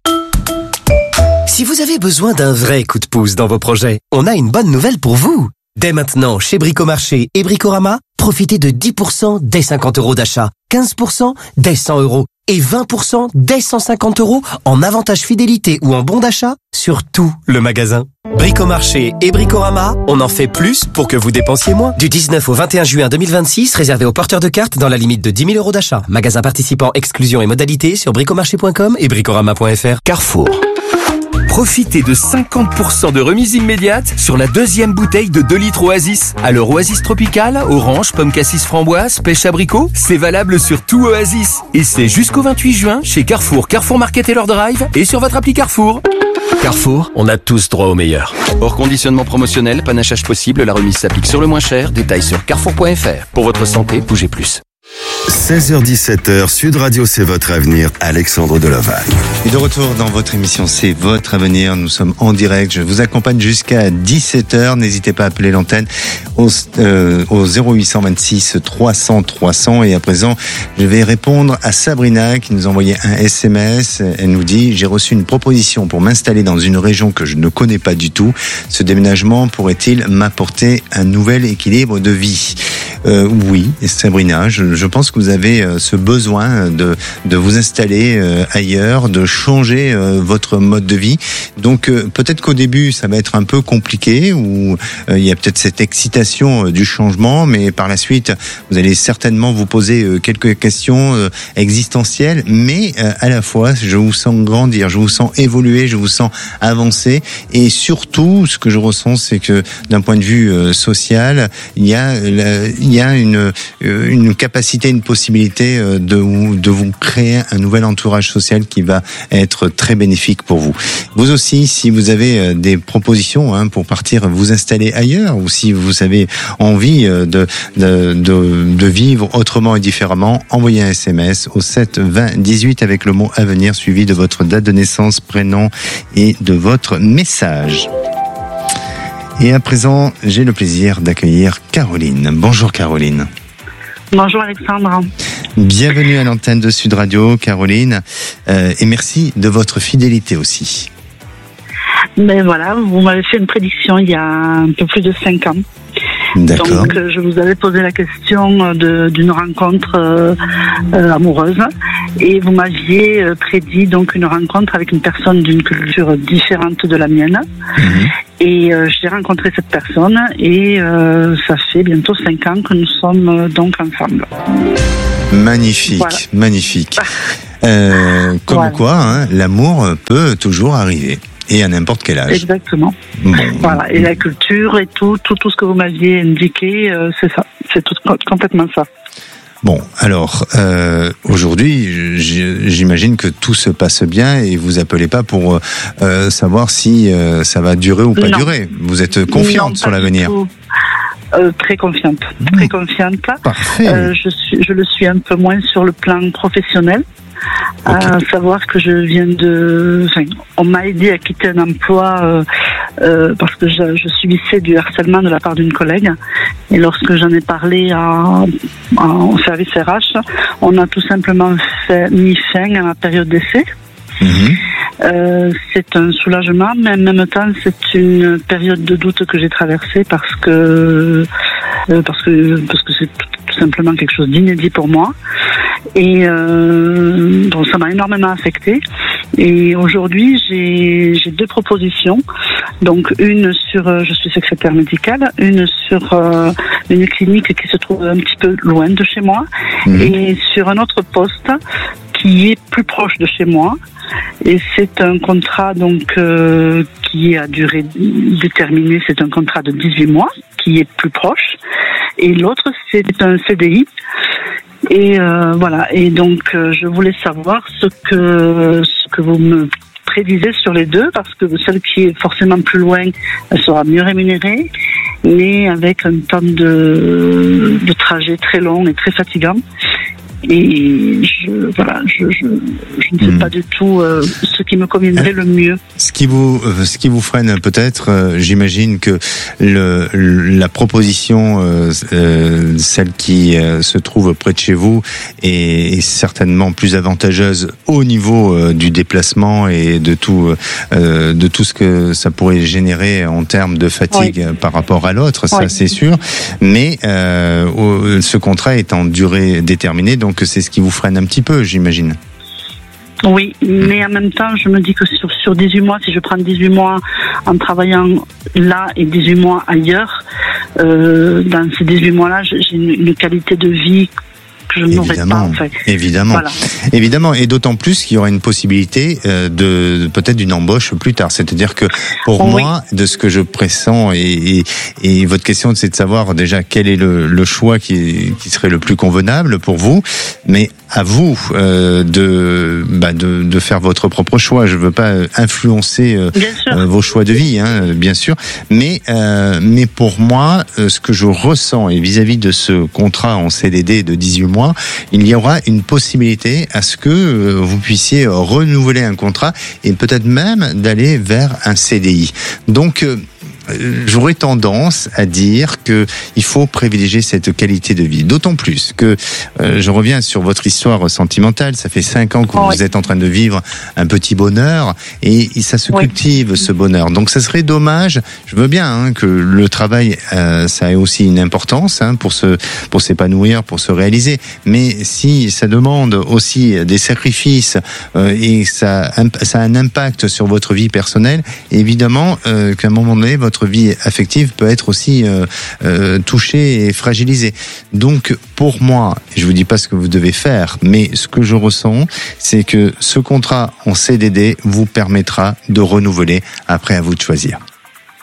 Si vous avez besoin d'un vrai coup de pouce dans vos projets, on a une bonne nouvelle pour vous. Dès maintenant, chez Bricomarché et Bricorama, profitez de dix pour cent dès cinquante euros d'achat, quinze pour cent dès cent euros et vingt pour cent dès cent cinquante euros en avantage fidélité ou en bon d'achat sur tout le magasin. Bricomarché et Bricorama, on en fait plus pour que vous dépensiez moins. Du dix-neuf au vingt et un juin deux mille vingt-six, réservé aux porteurs de cartes dans la limite de dix mille euros d'achat. Magasin participant, exclusion et modalités sur bricomarché point com et bricorama point f r. Carrefour. Profitez de cinquante pour cent de remise immédiate sur la deuxième bouteille de deux litres Oasis. Alors Oasis Tropical, orange, pomme cassis framboise, pêche abricot, c'est valable sur tout Oasis. Et c'est jusqu'au vingt-huit juin chez Carrefour, Carrefour Market et leur drive et sur votre appli Carrefour. Carrefour, on a tous droit au meilleur. Hors conditionnement promotionnel, panachage possible, la remise s'applique sur le moins cher. Détails sur carrefour point f r. Pour votre santé, bougez plus. seize heures dix-sept heures, Sud Radio, c'est votre avenir. Alexandre Delovac. Et de retour dans votre émission, c'est votre avenir. Nous sommes en direct. Je vous accompagne jusqu'à dix-sept heures. N'hésitez pas à appeler l'antenne au, euh, au zéro huit cent vingt-six trois cents trois cents. Et à présent, je vais répondre à Sabrina qui nous a envoyé un S M S. Elle nous dit, j'ai reçu une proposition pour m'installer dans une région que je ne connais pas du tout. Ce déménagement pourrait-il m'apporter un nouvel équilibre de vie? Euh, oui, Sabrina, je, je pense que vous avez euh, ce besoin de, de vous installer euh, ailleurs, de changer euh, votre mode de vie. Donc euh, peut-être qu'au début ça va être un peu compliqué, ou euh, il y a peut-être cette excitation euh, du changement, mais par la suite vous allez certainement vous poser euh, quelques questions euh, existentielles, mais euh, à la fois je vous sens grandir, je vous sens évoluer, je vous sens avancer, et surtout ce que je ressens, c'est que d'un point de vue euh, social, il y a la, il y a une une capacité, une possibilité de de vous créer un nouvel entourage social qui va être très bénéfique pour vous. Vous aussi, si vous avez des propositions hein, pour partir vous installer ailleurs, ou si vous avez envie de de de, de vivre autrement et différemment, envoyez un S M S au sept vingt dix-huit avec le mot avenir suivi de votre date de naissance, prénom et de votre message. Et à présent, j'ai le plaisir d'accueillir Caroline. Bonjour Caroline. Bonjour Alexandre. Bienvenue à l'antenne de Sud Radio, Caroline, euh, et merci de votre fidélité aussi. Ben voilà, vous m'avez fait une prédiction il y a un peu plus de cinq ans. D'accord. Donc je vous avais posé la question de, d'une rencontre euh, euh, amoureuse et vous m'aviez euh, prédit donc une rencontre avec une personne d'une culture différente de la mienne. Mmh. Et euh, j'ai rencontré cette personne et euh, ça fait bientôt cinq ans que nous sommes euh, donc ensemble. Magnifique, voilà. Magnifique. Euh, comme voilà. Quoi, hein, l'amour peut toujours arriver. Et à n'importe quel âge. Exactement. Bon. Voilà. Et la culture et tout, tout, tout ce que vous m'aviez indiqué, euh, c'est ça. C'est tout, complètement ça. Bon, alors, euh, aujourd'hui, j'imagine que tout se passe bien et vous appelez pas pour euh, savoir si euh, ça va durer ou pas non. durer. Vous êtes confiante non, sur l'avenir. Euh, très confiante. Mmh. Très confiante. Parfait. Euh, je, suis, je le suis un peu moins sur le plan professionnel. Okay. À savoir que je viens de... Enfin, on m'a aidé à quitter un emploi euh, euh, parce que je, je subissais du harcèlement de la part d'une collègue. Et lorsque j'en ai parlé à, à, au service R H, on a tout simplement fait, mis fin à la période d'essai. Mm-hmm. Euh, c'est un soulagement, mais en même temps, c'est une période de doute que j'ai traversée parce que euh, parce que parce que c'est tout, tout simplement quelque chose d'inédit pour moi. Et euh, donc ça m'a énormément affectée. Et aujourd'hui, j'ai, j'ai deux propositions. Donc une sur, euh, je suis secrétaire médicale, une sur euh, une clinique qui se trouve un petit peu loin de chez moi, mmh. et sur un autre poste qui est plus proche de chez moi. Et c'est un contrat donc euh, qui est à durée déterminée. C'est un contrat de dix-huit mois qui est plus proche. Et l'autre, c'est un C D I. Et euh, voilà. Et donc, euh, je voulais savoir ce que ce que vous me prédisez sur les deux, parce que celle qui est forcément plus loin, elle sera mieux rémunérée, mais avec un temps de de trajet très long et très fatigant. Et je, voilà, je, je, je ne sais mmh. pas du tout euh, ce qui me conviendrait le mieux. Ce qui vous, ce qui vous freine peut-être, euh, j'imagine que le, la proposition, euh, euh, celle qui euh, se trouve près de chez vous, est, est certainement plus avantageuse au niveau euh, du déplacement et de tout, euh, de tout ce que ça pourrait générer en termes de fatigue oui. par rapport à l'autre, ça oui. c'est sûr. Mais euh, ce contrat est en durée déterminée, donc Donc c'est ce qui vous freine un petit peu, j'imagine. Oui, mais en même temps, je me dis que sur, sur dix-huit mois, si je prends dix-huit mois en travaillant là et dix-huit mois ailleurs, euh, dans ces dix-huit mois-là, j'ai une, une qualité de vie que je n'aurais pas en fait. Évidemment, voilà. évidemment, et d'autant plus qu'il y aura une possibilité euh, de peut-être d'une embauche plus tard. C'est-à-dire que pour oui. moi, de ce que je pressens, et, et, et votre question, c'est de savoir déjà quel est le, le choix qui, qui serait le plus convenable pour vous, mais à vous euh, de, bah de de faire votre propre choix. Je veux pas influencer euh, euh, vos choix de vie, hein, bien sûr, mais euh, mais pour moi, euh, ce que je ressens et vis-à-vis de ce contrat en C D D de dix-huit mois, il y aura une possibilité à ce que euh, vous puissiez renouveler un contrat et peut-être même d'aller vers un C D I. Donc euh, j'aurais tendance à dire que il faut privilégier cette qualité de vie. D'autant plus que euh, je reviens sur votre histoire sentimentale. Ça fait cinq ans que oh, vous oui. êtes en train de vivre un petit bonheur et, et ça se oui. cultive ce bonheur. Donc ça serait dommage. Je veux bien hein, que le travail euh, ça ait aussi une importance hein, pour se pour s'épanouir, pour se réaliser. Mais si ça demande aussi des sacrifices euh, et ça ça a un impact sur votre vie personnelle, évidemment euh, qu'à un moment donné votre vie affective peut être aussi euh, euh, touchée et fragilisée. Donc pour moi, je vous dis pas ce que vous devez faire, mais ce que je ressens, c'est que ce contrat en C D D vous permettra de renouveler. Après, à vous de choisir.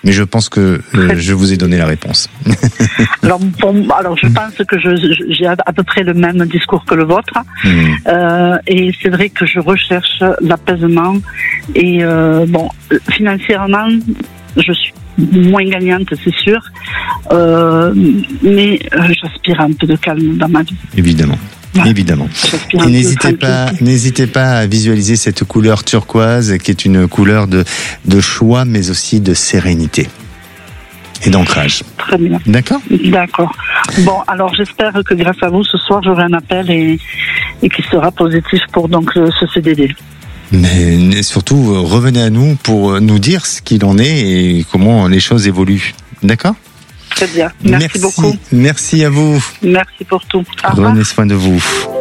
Mais je pense que euh, je vous ai donné la réponse. alors, pour, alors, je pense que je, je, j'ai à peu près le même discours que le vôtre. Mmh. Euh, et c'est vrai que je recherche l'apaisement. Et euh, bon, financièrement, je suis moins gagnante, c'est sûr. Euh, mais euh, j'aspire à un peu de calme dans ma vie. Évidemment. Ouais. Évidemment. Et n'hésitez pas, n'hésitez pas à visualiser cette couleur turquoise qui est une couleur de, de choix, mais aussi de sérénité et d'ancrage. Très bien. D'accord ? D'accord. Bon, alors j'espère que grâce à vous, ce soir, j'aurai un appel et, et qui sera positif pour donc ce C D D. Mais surtout, revenez à nous pour nous dire ce qu'il en est et comment les choses évoluent. D'accord ? Très bien. Merci, Merci beaucoup. Merci à vous. Merci pour tout. Prenez soin de vous.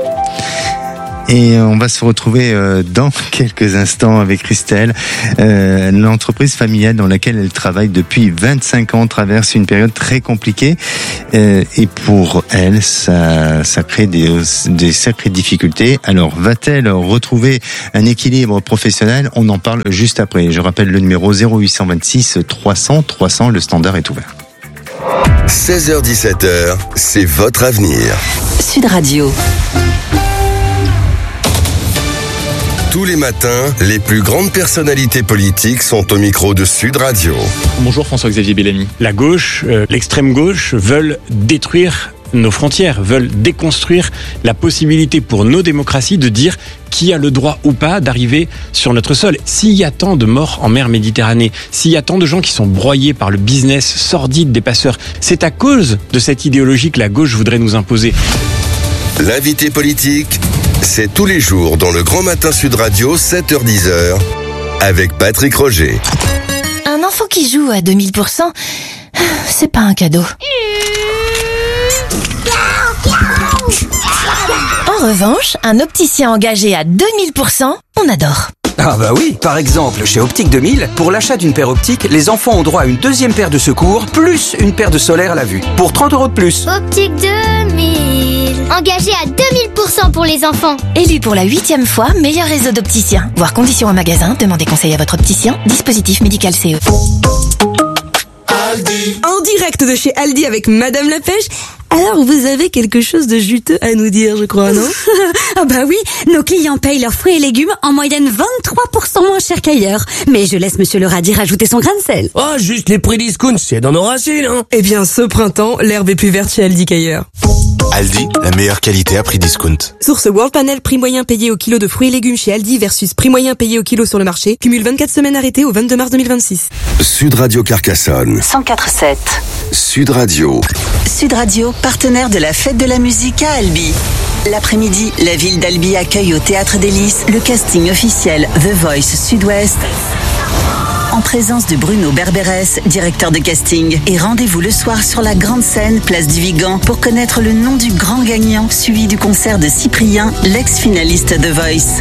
Et on va se retrouver dans quelques instants avec Christelle. Euh, l'entreprise familiale dans laquelle elle travaille depuis vingt-cinq ans traverse une période très compliquée. Euh, et pour elle, ça, ça crée des, des sacrées difficultés. Alors, va-t-elle retrouver un équilibre professionnel ? On en parle juste après. Je rappelle le numéro zéro huit cent vingt-six trois cents trois cents. Le standard est ouvert. seize heures dix-sept heures, c'est votre avenir. Sud Radio. Tous les matins, les plus grandes personnalités politiques sont au micro de Sud Radio. Bonjour François-Xavier Bellamy. La gauche, euh, l'extrême gauche veulent détruire nos frontières, veulent déconstruire la possibilité pour nos démocraties de dire qui a le droit ou pas d'arriver sur notre sol. S'il y a tant de morts en mer Méditerranée, s'il y a tant de gens qui sont broyés par le business sordide des passeurs, c'est à cause de cette idéologie que la gauche voudrait nous imposer. L'invité politique, c'est tous les jours dans le Grand Matin Sud Radio, sept heures dix heures, avec Patrick Roger. Un enfant qui joue à deux mille pour cent, c'est pas un cadeau. En revanche, un opticien engagé à deux mille pour cent, on adore. Ah bah oui, par exemple, chez Optique deux mille, pour l'achat d'une paire optique, les enfants ont droit à une deuxième paire de secours, plus une paire de solaire à la vue, pour trente euros de plus. Optique deux mille, engagé à deux mille pour cent pour les enfants. Élu pour la huitième fois meilleur réseau d'opticiens. Voir conditions en magasin, demandez conseil à votre opticien. Dispositif médical C E. Aldi. En direct de chez Aldi avec Madame la Pêche. Alors, vous avez quelque chose de juteux à nous dire, je crois, non? Ah bah oui, nos clients payent leurs fruits et légumes en moyenne vingt-trois pour cent moins cher qu'ailleurs. Mais je laisse Monsieur le Radis rajouter son grain de sel. Oh, juste les prix discount, c'est dans nos racines, hein. Eh bien, ce printemps, l'herbe est plus verte chez Aldi qu'ailleurs. Aldi, la meilleure qualité à prix discount. Source World Panel, prix moyen payé au kilo de fruits et légumes chez Aldi versus prix moyen payé au kilo sur le marché. Cumule vingt-quatre semaines arrêtées au vingt-deux mars deux mille vingt-six. Sud Radio Carcassonne. cent quatre sept. Sud Radio. Sud Radio, partenaire de la fête de la musique à Albi. L'après-midi, la ville d'Albi accueille au Théâtre des Lys le casting officiel The Voice Sud-Ouest, en présence de Bruno Berberes, directeur de casting. Et rendez-vous le soir sur la grande scène, place du Vigan, pour connaître le nom du grand gagnant, suivi du concert de Cyprien, l'ex-finaliste The Voice.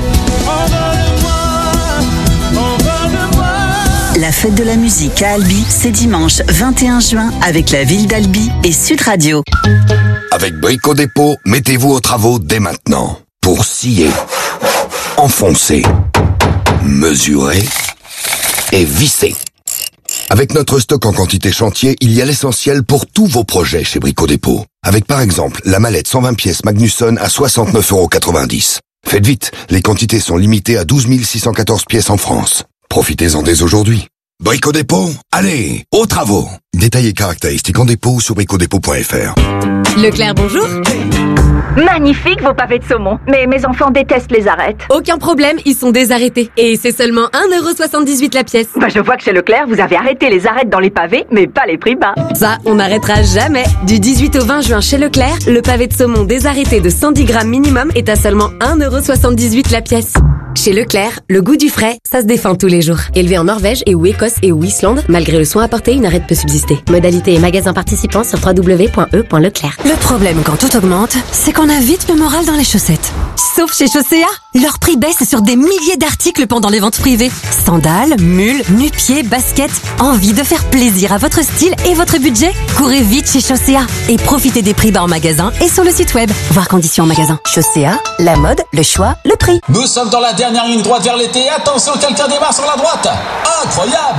La fête de la musique à Albi, c'est dimanche vingt et un juin avec la ville d'Albi et Sud Radio. Avec Brico Dépôt, mettez-vous aux travaux dès maintenant. Pour scier, enfoncer, mesurer et visser. Avec notre stock en quantité chantier, il y a l'essentiel pour tous vos projets chez Brico Dépôt. Avec par exemple la mallette cent vingt pièces Magnusson à soixante-neuf euros quatre-vingt-dix. Faites vite, les quantités sont limitées à douze mille six cent quatorze pièces en France. Profitez-en dès aujourd'hui. Brico Dépôt, allez, aux travaux. Détails et caractéristiques en dépôt sur brico dépôt point f r. Leclerc, bonjour. Magnifique vos pavés de saumon. Mais mes enfants détestent les arêtes. Aucun problème, ils sont désarrêtés. Et c'est seulement un euro soixante-dix-huit la pièce. Bah je vois que chez Leclerc, vous avez arrêté les arêtes dans les pavés, mais pas les prix bas. Ça, on n'arrêtera jamais. Du dix-huit au vingt juin chez Leclerc, le pavé de saumon désarrêté de cent dix grammes minimum est à seulement un euro soixante-dix-huit la pièce. Chez Leclerc, le goût du frais, ça se défend tous les jours. Élevé en Norvège et ou Écosse et ou Islande, malgré le soin apporté, une arête peut subsister. Modalité et magasins participants sur w w w point e point leclerc. Le problème quand tout augmente, c'est qu'on a vite le moral dans les chaussettes. Sauf chez Chaussea, leur prix baisse sur des milliers d'articles pendant les ventes privées. Sandales, mules, nu-pieds, baskets. Envie de faire plaisir à votre style et votre budget? Courez vite chez Chaussea et profitez des prix bas en magasin et sur le site web. Voir conditions en magasin. Chaussea, la mode, le choix, le prix. Nous sommes dans la dernière ligne droite vers l'été. Attention, quelqu'un démarre sur la droite. Incroyable!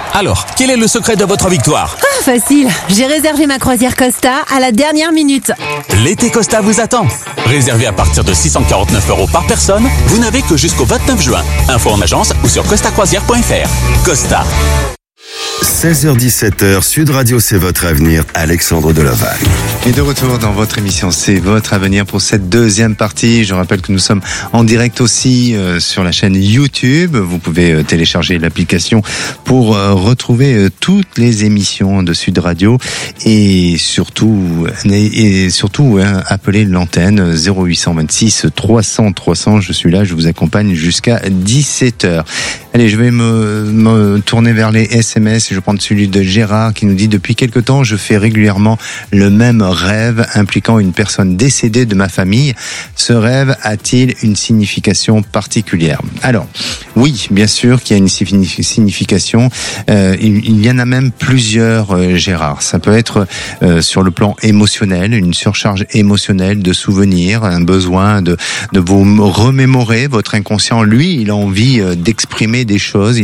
Alors, quel est le secret de votre victoire? Ah, facile. J'ai réservé ma croisière Costa à la dernière minute. L'été Costa vous attend. Réservé à partir de six cent quarante-neuf euros par personne, vous n'avez que jusqu'au vingt-neuf juin. Info en agence ou sur costa croisière point f r. Costa. seize heures dix-sept heures, Sud Radio, c'est votre avenir, Alexandre Delovac. Et de retour dans votre émission, c'est votre avenir pour cette deuxième partie. Je rappelle que nous sommes en direct aussi euh, sur la chaîne YouTube. Vous pouvez euh, télécharger l'application pour euh, retrouver euh, toutes les émissions de Sud Radio et surtout, et, et surtout hein, appeler l'antenne zéro huit cent vingt-six trois cents trois cents. Je suis là, je vous accompagne jusqu'à dix-sept heures. Allez, je vais me, me tourner vers les S M S. Je vais prendre celui de Gérard qui nous dit « Depuis quelque temps, je fais régulièrement le même rêve impliquant une personne décédée de ma famille. Ce rêve a-t-il une signification particulière ?» Alors, oui, bien sûr qu'il y a une signification. Euh, il, il y en a même plusieurs, euh, Gérard. Ça peut être euh, sur le plan émotionnel, une surcharge émotionnelle de souvenirs, un besoin de, de vous remémorer. Votre inconscient, lui, il a envie euh, d'exprimer des choses.